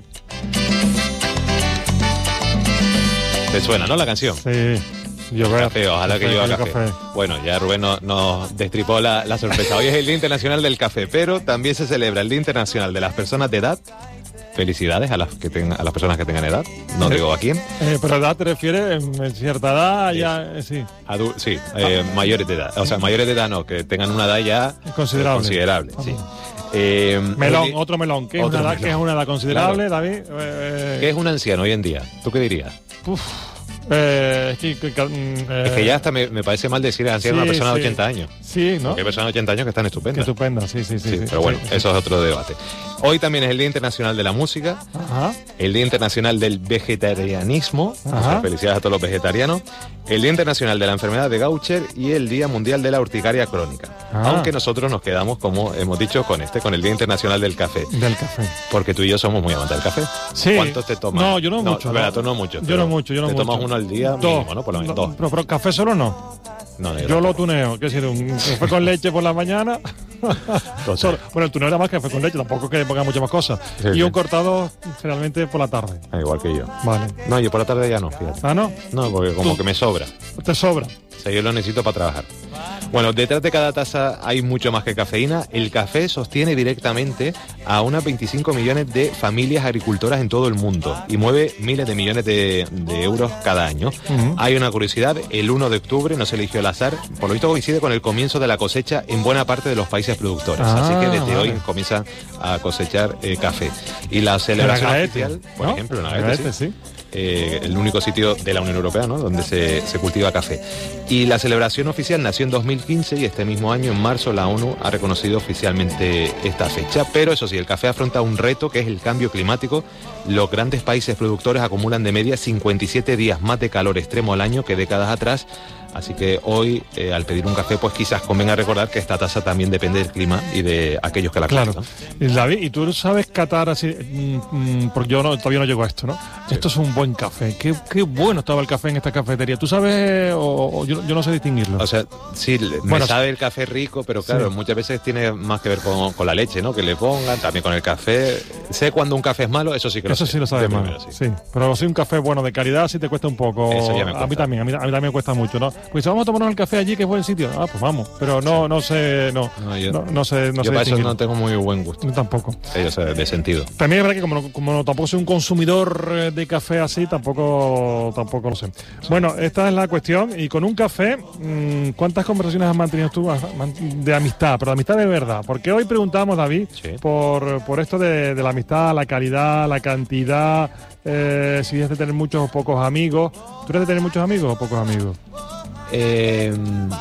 ¿Te suena, no, la canción? Sí. Yo veo. Café, ojalá café, que lleva café. café. Bueno, ya Rubén nos, nos destripó la, la sorpresa. Hoy es el Día Internacional del Café, pero también se celebra el Día Internacional de las Personas de Edad. Felicidades a las que tengan, a las personas que tengan edad. No digo a quién. Eh, pero edad te refieres en, en cierta edad ya, eh, sí. Adu sí, eh, ah. mayores de edad. O sea, mayores de edad no, que tengan una edad ya considerable. Considerable, ah. sí. Eh, melón, hoy, otro melón. ¿Qué es, una edad, ¿Qué es una edad considerable, claro. David? Eh, ¿Qué es un anciano hoy en día? ¿Tú qué dirías? Uf. Eh, es, que, que, eh, es que ya hasta me, me parece mal decir anciano sí, a una persona sí. de ochenta años. Sí, ¿no? Porque hay personas de ochenta años que están estupendas. Que estupendas, sí, sí, sí, sí, sí. Pero bueno, sí, eso sí. es otro debate. Hoy también es el Día Internacional de la Música, Ajá. el Día Internacional del Vegetarianismo, o sea, felicidades a todos los vegetarianos, el Día Internacional de la Enfermedad de Gaucher y el Día Mundial de la Urticaria Crónica. Ah. Aunque nosotros nos quedamos, como hemos dicho, con este, con el Día Internacional del Café. Del café. Porque tú y yo somos muy amantes del café. Sí. ¿Cuántos te tomas? No, yo no, no mucho. Verdad, no. tú no mucho. Yo no mucho, yo no te mucho. Te tomas uno al día dos. mínimo, ¿no? Por lo menos no, dos. Pero, pero café solo no. No, no, yo yo lo tuneo, quiero decir, un café con leche por la mañana. Solo, bueno, el tuneo era más café con leche, tampoco que ponga muchas más cosas. Sí, y sí. un cortado generalmente por la tarde. Ah, igual que yo. Vale. No, yo por la tarde ya no, fíjate. ¿Ah, no? No, porque como ¿Tú? que me sobra. ¿Te sobra? O sea, yo lo necesito para trabajar. Bueno, detrás de cada taza hay mucho más que cafeína. El café sostiene directamente a unas veinticinco millones de familias agricultoras en todo el mundo y mueve miles de millones de, de euros cada año. Uh-huh. Hay una curiosidad, el uno de octubre no se eligió al azar, por lo visto coincide con el comienzo de la cosecha en buena parte de los países productores. Ah, así que desde vale. hoy comienzan a cosechar eh, café. Y la celebración oficial, por ¿no? ejemplo, una vez, sí. sí. eh, el único sitio de la Unión Europea, ¿no?, donde se, se cultiva café. Y la celebración oficial nació en dos mil quince y este mismo año, en marzo, la ONU ha reconocido oficialmente esta fecha. Pero eso sí, el café afronta un reto que es el cambio climático. Los grandes países productores acumulan de media cincuenta y siete días más de calor extremo al año que décadas atrás. Así que hoy, eh, al pedir un café, pues quizás convenga recordar que esta tasa también depende del clima y de aquellos que la claro. cultivan. Y David, ¿y tú sabes catar así? Mm, porque yo no, todavía no llego a esto, ¿no? Sí. Esto es un buen café. Qué, qué bueno estaba el café en esta cafetería. ¿Tú sabes o, o yo, yo no sé distinguirlo? O sea, sí, me bueno, sabe el café rico, pero claro, sí. muchas veces tiene más que ver con, con la leche, ¿no? Que le pongan, también con el café. Sé cuando un café es malo, eso sí que lo eso sé. Eso sí lo sabes más. Sí. sí. Pero si un café bueno de calidad sí te cuesta un poco. Eso ya me cuesta. A mí también, a mí, a mí también me cuesta mucho, ¿no? Pues si vamos a tomarnos el café allí, que es buen sitio. Ah, pues vamos. Pero no, no sé, no, no, yo, no, no sé, no yo sé para eso no tengo muy buen gusto. Yo tampoco. Sí, yo sé, de sentido. También es verdad que como, no, como no, tampoco soy un consumidor de café así, tampoco, tampoco lo sé. Bueno, esta es la cuestión. Y con un café, ¿cuántas conversaciones has mantenido tú de amistad? Pero de amistad de verdad. Porque hoy preguntamos, David, sí. por, por esto de, de la amistad, la calidad, la cantidad, eh, si es de tener muchos o pocos amigos. ¿Tú eres de tener muchos amigos o pocos amigos? Eh,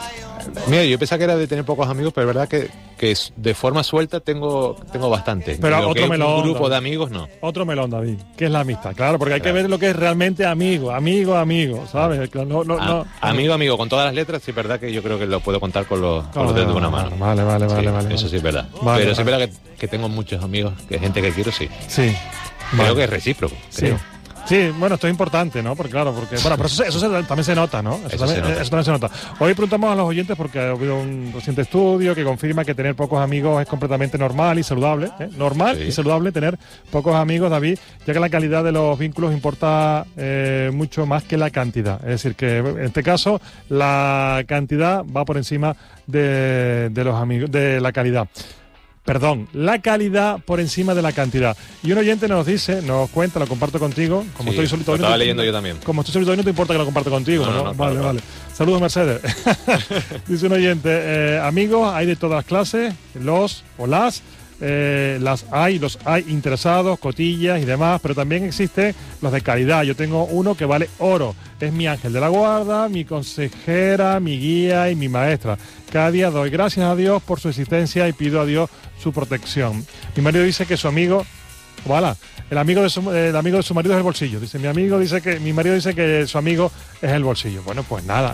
mira, yo pensaba que era de tener pocos amigos, pero es verdad que, que de forma suelta tengo, tengo bastante. Pero lo otro que melón. Un grupo David. de amigos, no. Otro melón, David. ¿Qué es la amistad? Claro, porque hay claro. que ver lo que es realmente amigo, amigo, amigo, ¿sabes? No, no, ah, no, amigo, amigo, con todas las letras, sí es verdad que yo creo que lo puedo contar con los, con los dedos de una mano. Vale, vale, vale, sí, vale. Eso sí es verdad. Vale, pero vale. sí es verdad que, que tengo muchos amigos, que gente que quiero, sí. Sí. Creo vale. que es recíproco, creo. Sí. Sí, bueno, esto es importante, ¿no? Porque claro, porque bueno, pero eso, eso se, también se nota, ¿no? Eso, Eso, también, se nota. eso también se nota. Hoy preguntamos a los oyentes porque ha habido un reciente estudio que confirma que tener pocos amigos es completamente normal y saludable, ¿eh? Normal sí. y saludable tener pocos amigos, David, ya que la calidad de los vínculos importa eh, mucho más que la cantidad. Es decir, que en este caso la cantidad va por encima de, de los amigos, de la calidad. Perdón, la calidad por encima de la cantidad. Y un oyente nos dice, nos cuenta, lo comparto contigo. Como sí, estoy solito hoy. Lo estaba no te, leyendo yo también. Como estoy solito hoy, no te importa que lo comparto contigo, ¿no? No, no, no, vale, claro, vale. Saludos, Mercedes. Dice un oyente, eh, amigos, hay de todas las clases, los o las. Eh, las hay, los hay interesados, cotillas y demás, pero también existen los de calidad. Yo tengo uno que vale oro, es mi ángel de la guarda, mi consejera, mi guía y mi maestra. Cada día doy gracias a Dios por su existencia y pido a Dios su protección. Mi marido dice que su amigo, voilà, el amigo de su, el amigo de su marido es el bolsillo. Dice mi amigo dice que mi marido dice que su amigo es el bolsillo. Bueno, pues nada,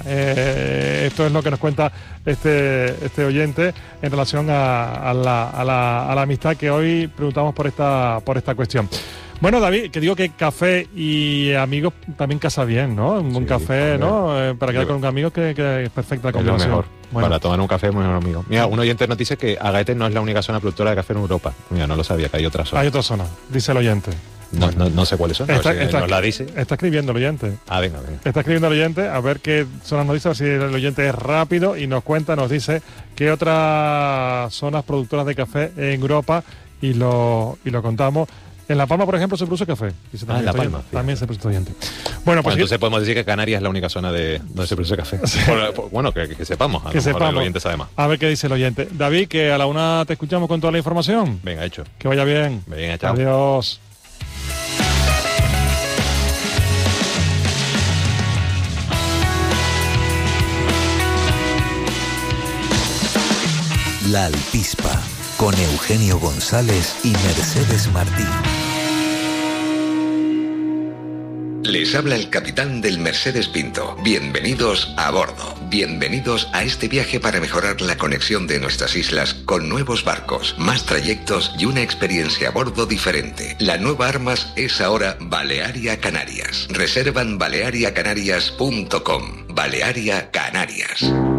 eh, esto es lo que nos cuenta este este oyente en relación a, a, la, a, la, a la amistad que hoy preguntamos por esta por esta cuestión. Bueno, David, que digo que café y amigos también casa bien, ¿no? Un buen sí, café, ¿no? Eh, para quedar con un amigo que, que es perfecta la combinación. Es lo mejor. Bueno. Para tomar un café es mejor amigo. Mira, un oyente nos dice que Agaete no es la única zona productora de café en Europa. Mira, no lo sabía, que hay otra zona. Hay otra zona, dice el oyente. No, no, no sé cuáles son, está, a ver si está, nos la dice. Está escribiendo el oyente. Ah, venga, venga. Está escribiendo el oyente, a ver qué zonas nos dice, a ver si el oyente es rápido y nos cuenta, nos dice qué otras zonas productoras de café en Europa y lo, y lo contamos. En La Palma, por ejemplo, se produce café. Dice, ah, en La Palma. Oyente, también se produce oyente. Bueno, pues bueno, entonces podemos decir que Canarias es la única zona de donde se produce café. Sí. Por, bueno, que, que sepamos. A que lo sepamos. El oyente sabe más. A ver qué dice el oyente. David, que a la una te escuchamos con toda la información. Venga, hecho. Que vaya bien. Venga, chao. Adiós. La Alpispa, con Eugenio González y Mercedes Martín. Les habla el capitán del Mercedes Pinto. Bienvenidos a bordo. Bienvenidos a este viaje para mejorar la conexión de nuestras islas con nuevos barcos, más trayectos y una experiencia a bordo diferente. La nueva Armas es ahora Balearia Canarias. Reservan balearia canarias punto com. Balearia Canarias.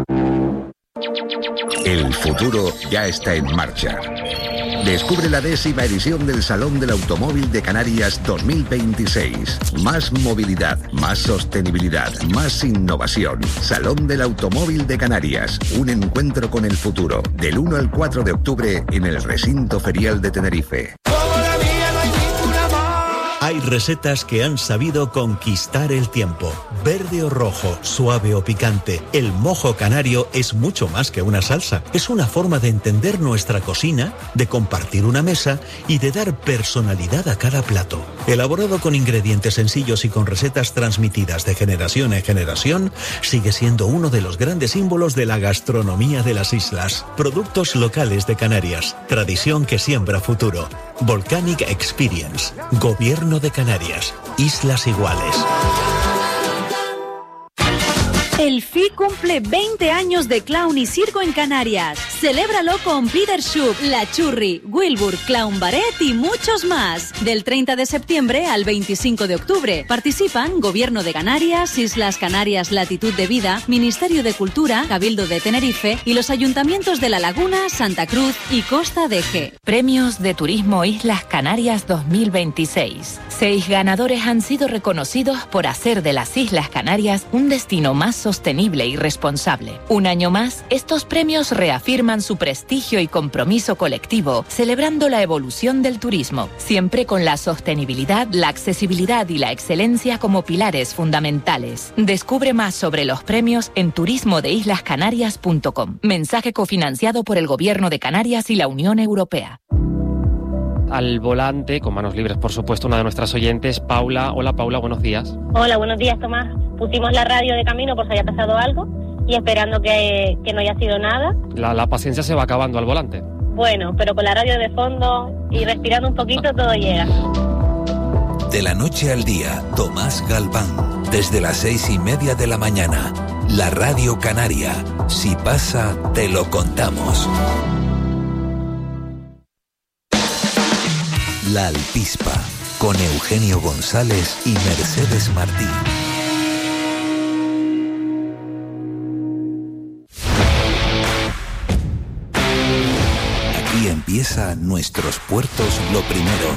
El futuro ya está en marcha. Descubre la décima edición del Salón del Automóvil de Canarias dos mil veintiséis. Más movilidad, más sostenibilidad, más innovación. Salón del Automóvil de Canarias. Un encuentro con el futuro. Del uno al cuatro de octubre en el Recinto Ferial de Tenerife. Hay recetas que han sabido conquistar el tiempo. Verde o rojo, suave o picante, el mojo canario es mucho más que una salsa. Es una forma de entender nuestra cocina, de compartir una mesa y de dar personalidad a cada plato. Elaborado con ingredientes sencillos y con recetas transmitidas de generación en generación, sigue siendo uno de los grandes símbolos de la gastronomía de las islas. Productos locales de Canarias. Tradición que siembra futuro. Volcanic Experience. Gobierno de Canarias, Islas Iguales. El F I cumple veinte años de clown y circo en Canarias. Celébralo con Peter Schupp, La Churri, Wilbur, Clown Barret y muchos más. Del treinta de septiembre al veinticinco de octubre. Participan Gobierno de Canarias, Islas Canarias Latitud de Vida, Ministerio de Cultura, Cabildo de Tenerife y los ayuntamientos de La Laguna, Santa Cruz y Costa de Eje. Premios de Turismo Islas Canarias dos mil veintiséis. Seis ganadores han sido reconocidos por hacer de las Islas Canarias un destino más sostenible y responsable. Un año más, estos premios reafirman su prestigio y compromiso colectivo, celebrando la evolución del turismo, siempre con la sostenibilidad, la accesibilidad y la excelencia como pilares fundamentales. Descubre más sobre los premios en turismo de islas canarias punto com. Mensaje cofinanciado por el Gobierno de Canarias y la Unión Europea. Al volante, con manos libres, por supuesto, una de nuestras oyentes, Paula. Hola, Paula, buenos días. Hola, buenos días, Tomás. Pusimos la radio de camino por si haya pasado algo y esperando que, que no haya sido nada. La, la paciencia se va acabando al volante. Bueno, pero con la radio de fondo y respirando un poquito todo llega. De la noche al día, Tomás Galván. Desde las seis y media de la mañana. La Radio Canaria. Si pasa, te lo contamos. La Alpispa, con Eugenio González y Mercedes Martín. Aquí empieza Nuestros Puertos lo Primero.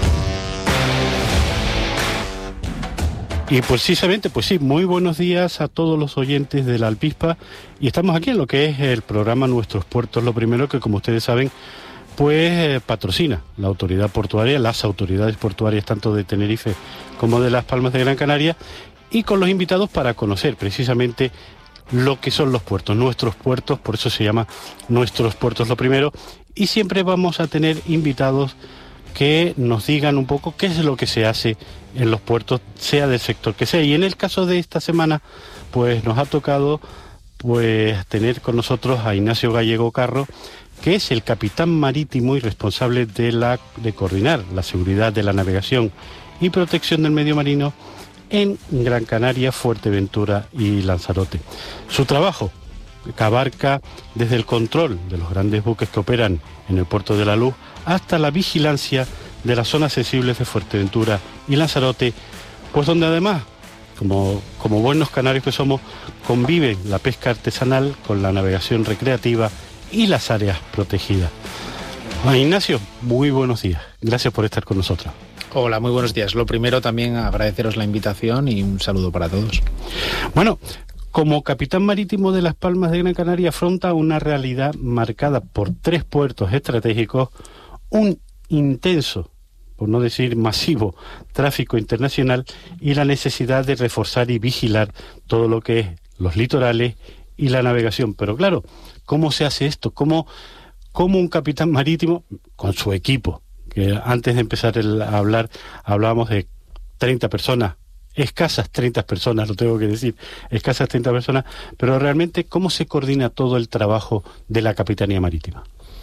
Y precisamente, pues sí, muy buenos días a todos los oyentes de la Alpispa. Y estamos aquí en lo que es el programa Nuestros Puertos lo Primero, que como ustedes saben, pues eh, patrocina la autoridad portuaria, las autoridades portuarias tanto de Tenerife como de Las Palmas de Gran Canaria, y con los invitados para conocer precisamente lo que son los puertos, nuestros puertos, por eso se llama Nuestros Puertos lo Primero, y siempre vamos a tener invitados que nos digan un poco qué es lo que se hace en los puertos, sea del sector que sea. Y en el caso de esta semana, pues nos ha tocado pues tener con nosotros a Ignacio Gallego Carro, que es el capitán marítimo y responsable de, la, de coordinar la seguridad de la navegación y protección del medio marino en Gran Canaria, Fuerteventura y Lanzarote. Su trabajo que abarca desde el control de los grandes buques que operan en el puerto de La Luz hasta la vigilancia de las zonas sensibles de Fuerteventura y Lanzarote, pues donde además, como, como buenos canarios que somos, conviven la pesca artesanal con la navegación recreativa y las áreas protegidas. Juan Ignacio, muy buenos días. Gracias por estar con nosotros. Hola, muy buenos días. Lo primero también agradeceros la invitación y un saludo para todos. Bueno, como capitán marítimo de Las Palmas de Gran Canaria afronta una realidad marcada por tres puertos estratégicos, un intenso, por no decir masivo, tráfico internacional y la necesidad de reforzar y vigilar todo lo que es los litorales y la navegación. Pero claro, ¿cómo se hace esto? ¿Cómo, cómo un capitán marítimo, con su equipo, que antes de empezar el, a hablar, hablábamos de treinta personas, escasas treinta personas, lo tengo que decir, escasas treinta personas, pero realmente, ¿cómo se coordina todo el trabajo de la Capitanía Marítima?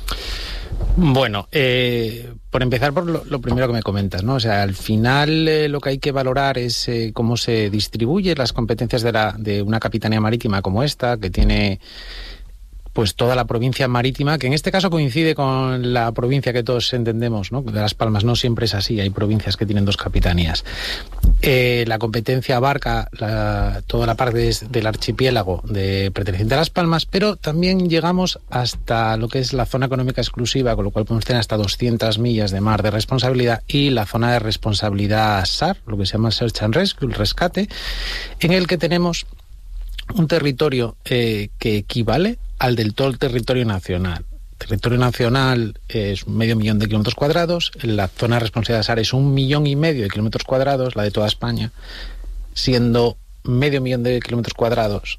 Bueno, eh, por empezar por lo, lo primero que me comentas, ¿no? O sea, al final eh, lo que hay que valorar es eh, cómo se distribuyen las competencias de, la, de una capitanía marítima como esta, que tiene pues toda la provincia marítima, que en este caso coincide con la provincia que todos entendemos, ¿no? De Las Palmas. No siempre es así, hay provincias que tienen dos capitanías. Eh, la competencia abarca la, toda la parte de, del archipiélago de perteneciente a Las Palmas, pero también llegamos hasta lo que es la zona económica exclusiva, con lo cual podemos tener hasta doscientas millas de mar de responsabilidad, y la zona de responsabilidad S A R, lo que se llama Search and Rescue, el rescate, en el que tenemos un territorio eh, que equivale al del todo el territorio nacional. territorio nacional es medio millón de kilómetros cuadrados, la zona de responsabilidad de SAR es un millón y medio de kilómetros cuadrados, la de toda España, siendo medio millón de kilómetros cuadrados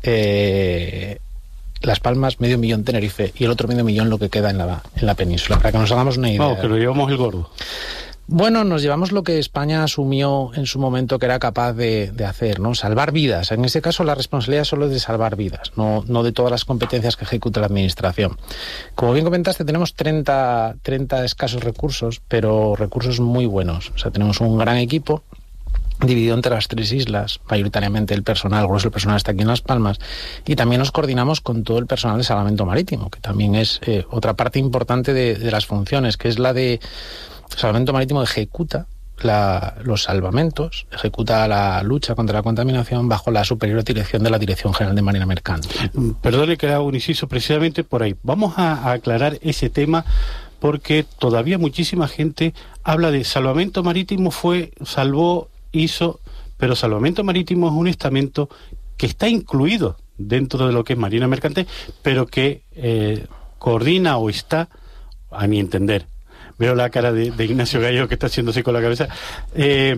eh, Las Palmas, medio millón Tenerife y el otro medio millón lo que queda en la, en la península, para que nos hagamos una idea. Vamos, que lo llevamos el gordo. Bueno, nos llevamos lo que España asumió en su momento que era capaz de, de hacer, ¿no? Salvar vidas. En este caso la responsabilidad solo es de salvar vidas, no, no de todas las competencias que ejecuta la Administración. Como bien comentaste, tenemos treinta, treinta escasos recursos, pero recursos muy buenos. O sea, tenemos un gran equipo dividido entre las tres islas, mayoritariamente el personal, grueso el personal está aquí en Las Palmas, y también nos coordinamos con todo el personal de salvamento marítimo, que también es eh, otra parte importante de, de las funciones, que es la de salvamento marítimo ejecuta la, los salvamentos, ejecuta la lucha contra la contaminación bajo la superior dirección de la Dirección General de Marina Mercante. Perdone que haga un inciso precisamente por ahí. Vamos a, a aclarar ese tema porque todavía muchísima gente habla de salvamento marítimo fue, salvó, hizo, pero salvamento marítimo es un estamento que está incluido dentro de lo que es Marina Mercante, pero que eh, coordina o está, a mi entender, veo la cara de, de Ignacio Gallo que está haciéndose con la cabeza, eh,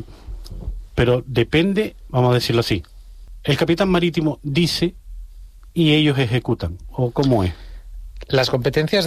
pero depende, vamos a decirlo así, el capitán marítimo dice y ellos ejecutan, ¿o cómo es? Las competencias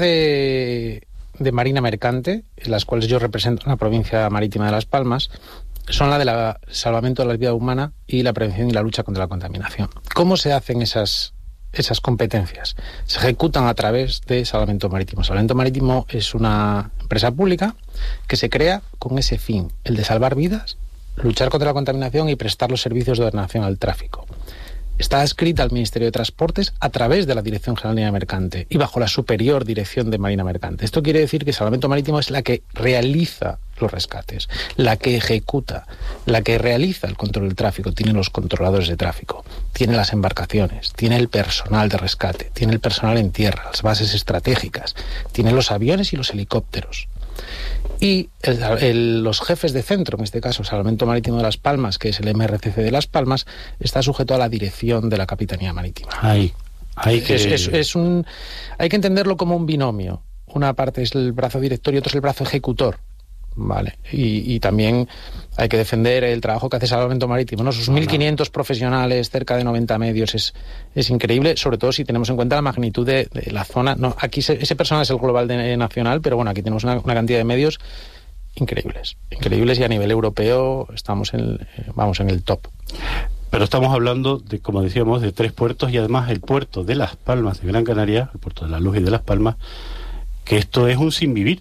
de, de Marina Mercante, en las cuales yo represento en la provincia marítima de Las Palmas, son la del salvamento de la vida humana y la prevención y la lucha contra la contaminación. ¿Cómo se hacen esas esas competencias? Se ejecutan a través de Salvamento Marítimo. Salvamento Marítimo es una empresa pública que se crea con ese fin, el de salvar vidas, luchar contra la contaminación y prestar los servicios de ordenación al tráfico. Está adscrita al Ministerio de Transportes a través de la Dirección General de Marina Mercante y bajo la superior dirección de Marina Mercante. Esto quiere decir que Salvamento Marítimo es la que realiza los rescates, la que ejecuta, la que realiza el control del tráfico, tiene los controladores de tráfico, tiene las embarcaciones, tiene el personal de rescate, tiene el personal en tierra, las bases estratégicas, tiene los aviones y los helicópteros. Y el, el, los jefes de centro, en este caso Salvamento Marítimo de Las Palmas, que es el M R C C de Las Palmas, está sujeto a la dirección de la Capitanía Marítima. Ahí, ahí que... es, es, es un, hay que entenderlo como un binomio. Una parte es el brazo director y otro es el brazo ejecutor. Vale, y, y también hay que defender el trabajo que hace Salvamento Marítimo, ¿no? Sus mil quinientos profesionales, cerca de noventa medios, es, es increíble, sobre todo si tenemos en cuenta la magnitud de, de la zona. No, aquí se, ese personal es el global de, nacional, pero bueno, aquí tenemos una, una cantidad de medios increíbles, increíbles y a nivel europeo estamos en, vamos, en el top. Pero estamos hablando de, como decíamos, de tres puertos y además el puerto de Las Palmas de Gran Canaria, el puerto de La Luz y de Las Palmas, que esto es un sin vivir.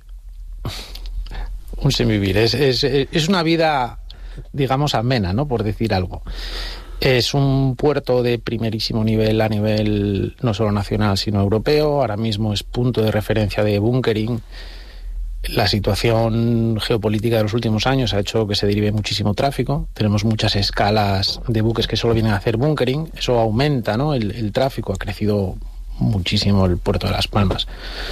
Un sinvivir, es, es, es una vida, digamos, amena, ¿no? Por decir algo. Es un puerto de primerísimo nivel a nivel no solo nacional, sino europeo. Ahora mismo es punto de referencia de bunkering. La situación geopolítica de los últimos años ha hecho que se derive muchísimo tráfico. Tenemos muchas escalas de buques que solo vienen a hacer bunkering. Eso aumenta, ¿no? El, el tráfico. Ha crecido muchísimo el puerto de Las Palmas.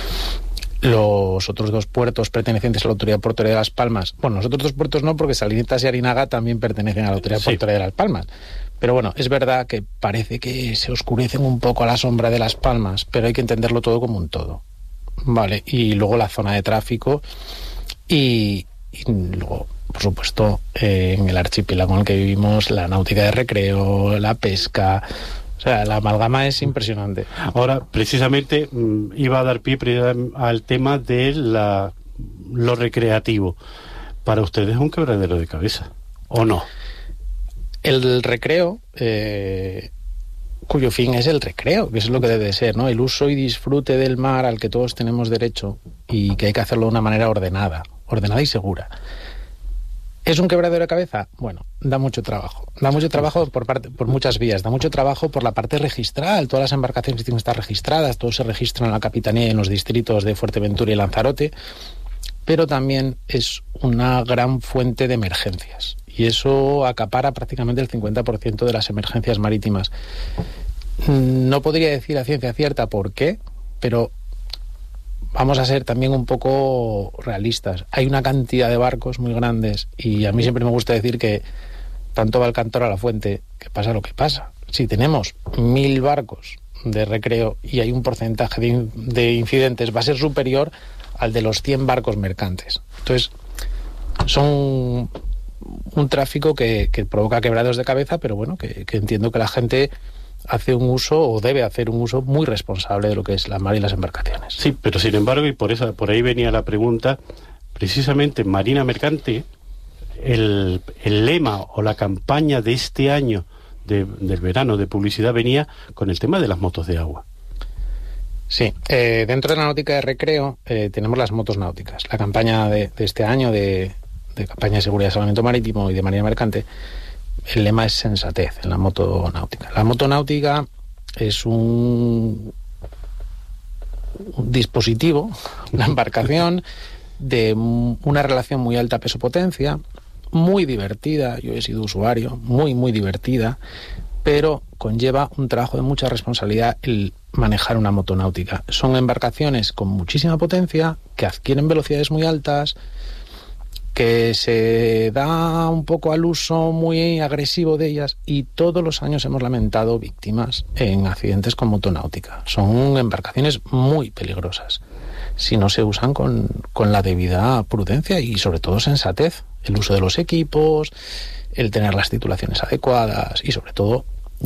Los otros dos puertos pertenecientes a la Autoridad Portuaria de Las Palmas, bueno, los otros dos puertos no, porque Salinitas y Arinaga también pertenecen a la Autoridad sí. Portuaria de Las Palmas. Pero bueno, es verdad que parece que se oscurecen un poco a la sombra de Las Palmas, pero hay que entenderlo todo como un todo. Vale, y luego la zona de tráfico y, y luego, por supuesto, eh, en el archipiélago en el que vivimos, la náutica de recreo, la pesca. O sea, la amalgama es impresionante. Ahora, precisamente, iba a dar pie al tema de la, lo recreativo. ¿Para ustedes es un quebradero de cabeza o no? El recreo, eh, cuyo fin es el recreo, que es lo que debe de ser, ¿no? El uso y disfrute del mar al que todos tenemos derecho y que hay que hacerlo de una manera ordenada, ordenada y segura. ¿Es un quebradero de cabeza? Bueno, da mucho trabajo. Da mucho trabajo por parte, por muchas vías. Da mucho trabajo por la parte registral. Todas las embarcaciones tienen que estar registradas. Todos se registran en la Capitanía y en los distritos de Fuerteventura y Lanzarote. Pero también es una gran fuente de emergencias. Y eso acapara prácticamente el cincuenta por ciento de las emergencias marítimas. No podría decir a ciencia cierta por qué, pero vamos a ser también un poco realistas. Hay una cantidad de barcos muy grandes y a mí siempre me gusta decir que tanto va el cantor a la fuente que pasa lo que pasa. Si tenemos mil barcos de recreo y hay un porcentaje de, de incidentes, va a ser superior al de los cien barcos mercantes. Entonces, son un tráfico que, que provoca quebraderos de cabeza, pero bueno, que, que entiendo que la gente hace un uso o debe hacer un uso muy responsable de lo que es la mar y las embarcaciones. Sí, pero sin embargo, y por esa, por ahí venía la pregunta, precisamente en Marina Mercante, el, el lema o la campaña de este año de, del verano de publicidad venía con el tema de las motos de agua. Sí, eh, dentro de la náutica de recreo eh, tenemos las motos náuticas. La campaña de, de este año de, de campaña de seguridad de salvamento marítimo y de Marina Mercante, el lema es sensatez en la moto náutica. La moto náutica es un, un dispositivo, una embarcación de una relación muy alta peso-potencia, muy divertida, yo he sido usuario, muy, muy divertida, pero conlleva un trabajo de mucha responsabilidad el manejar una moto náutica. Son embarcaciones con muchísima potencia, que adquieren velocidades muy altas, que se da un poco al uso muy agresivo de ellas y todos los años hemos lamentado víctimas en accidentes con motonáutica. Son embarcaciones muy peligrosas si no se usan con, con la debida prudencia y sobre todo sensatez. El uso de los equipos, el tener las titulaciones adecuadas y sobre todo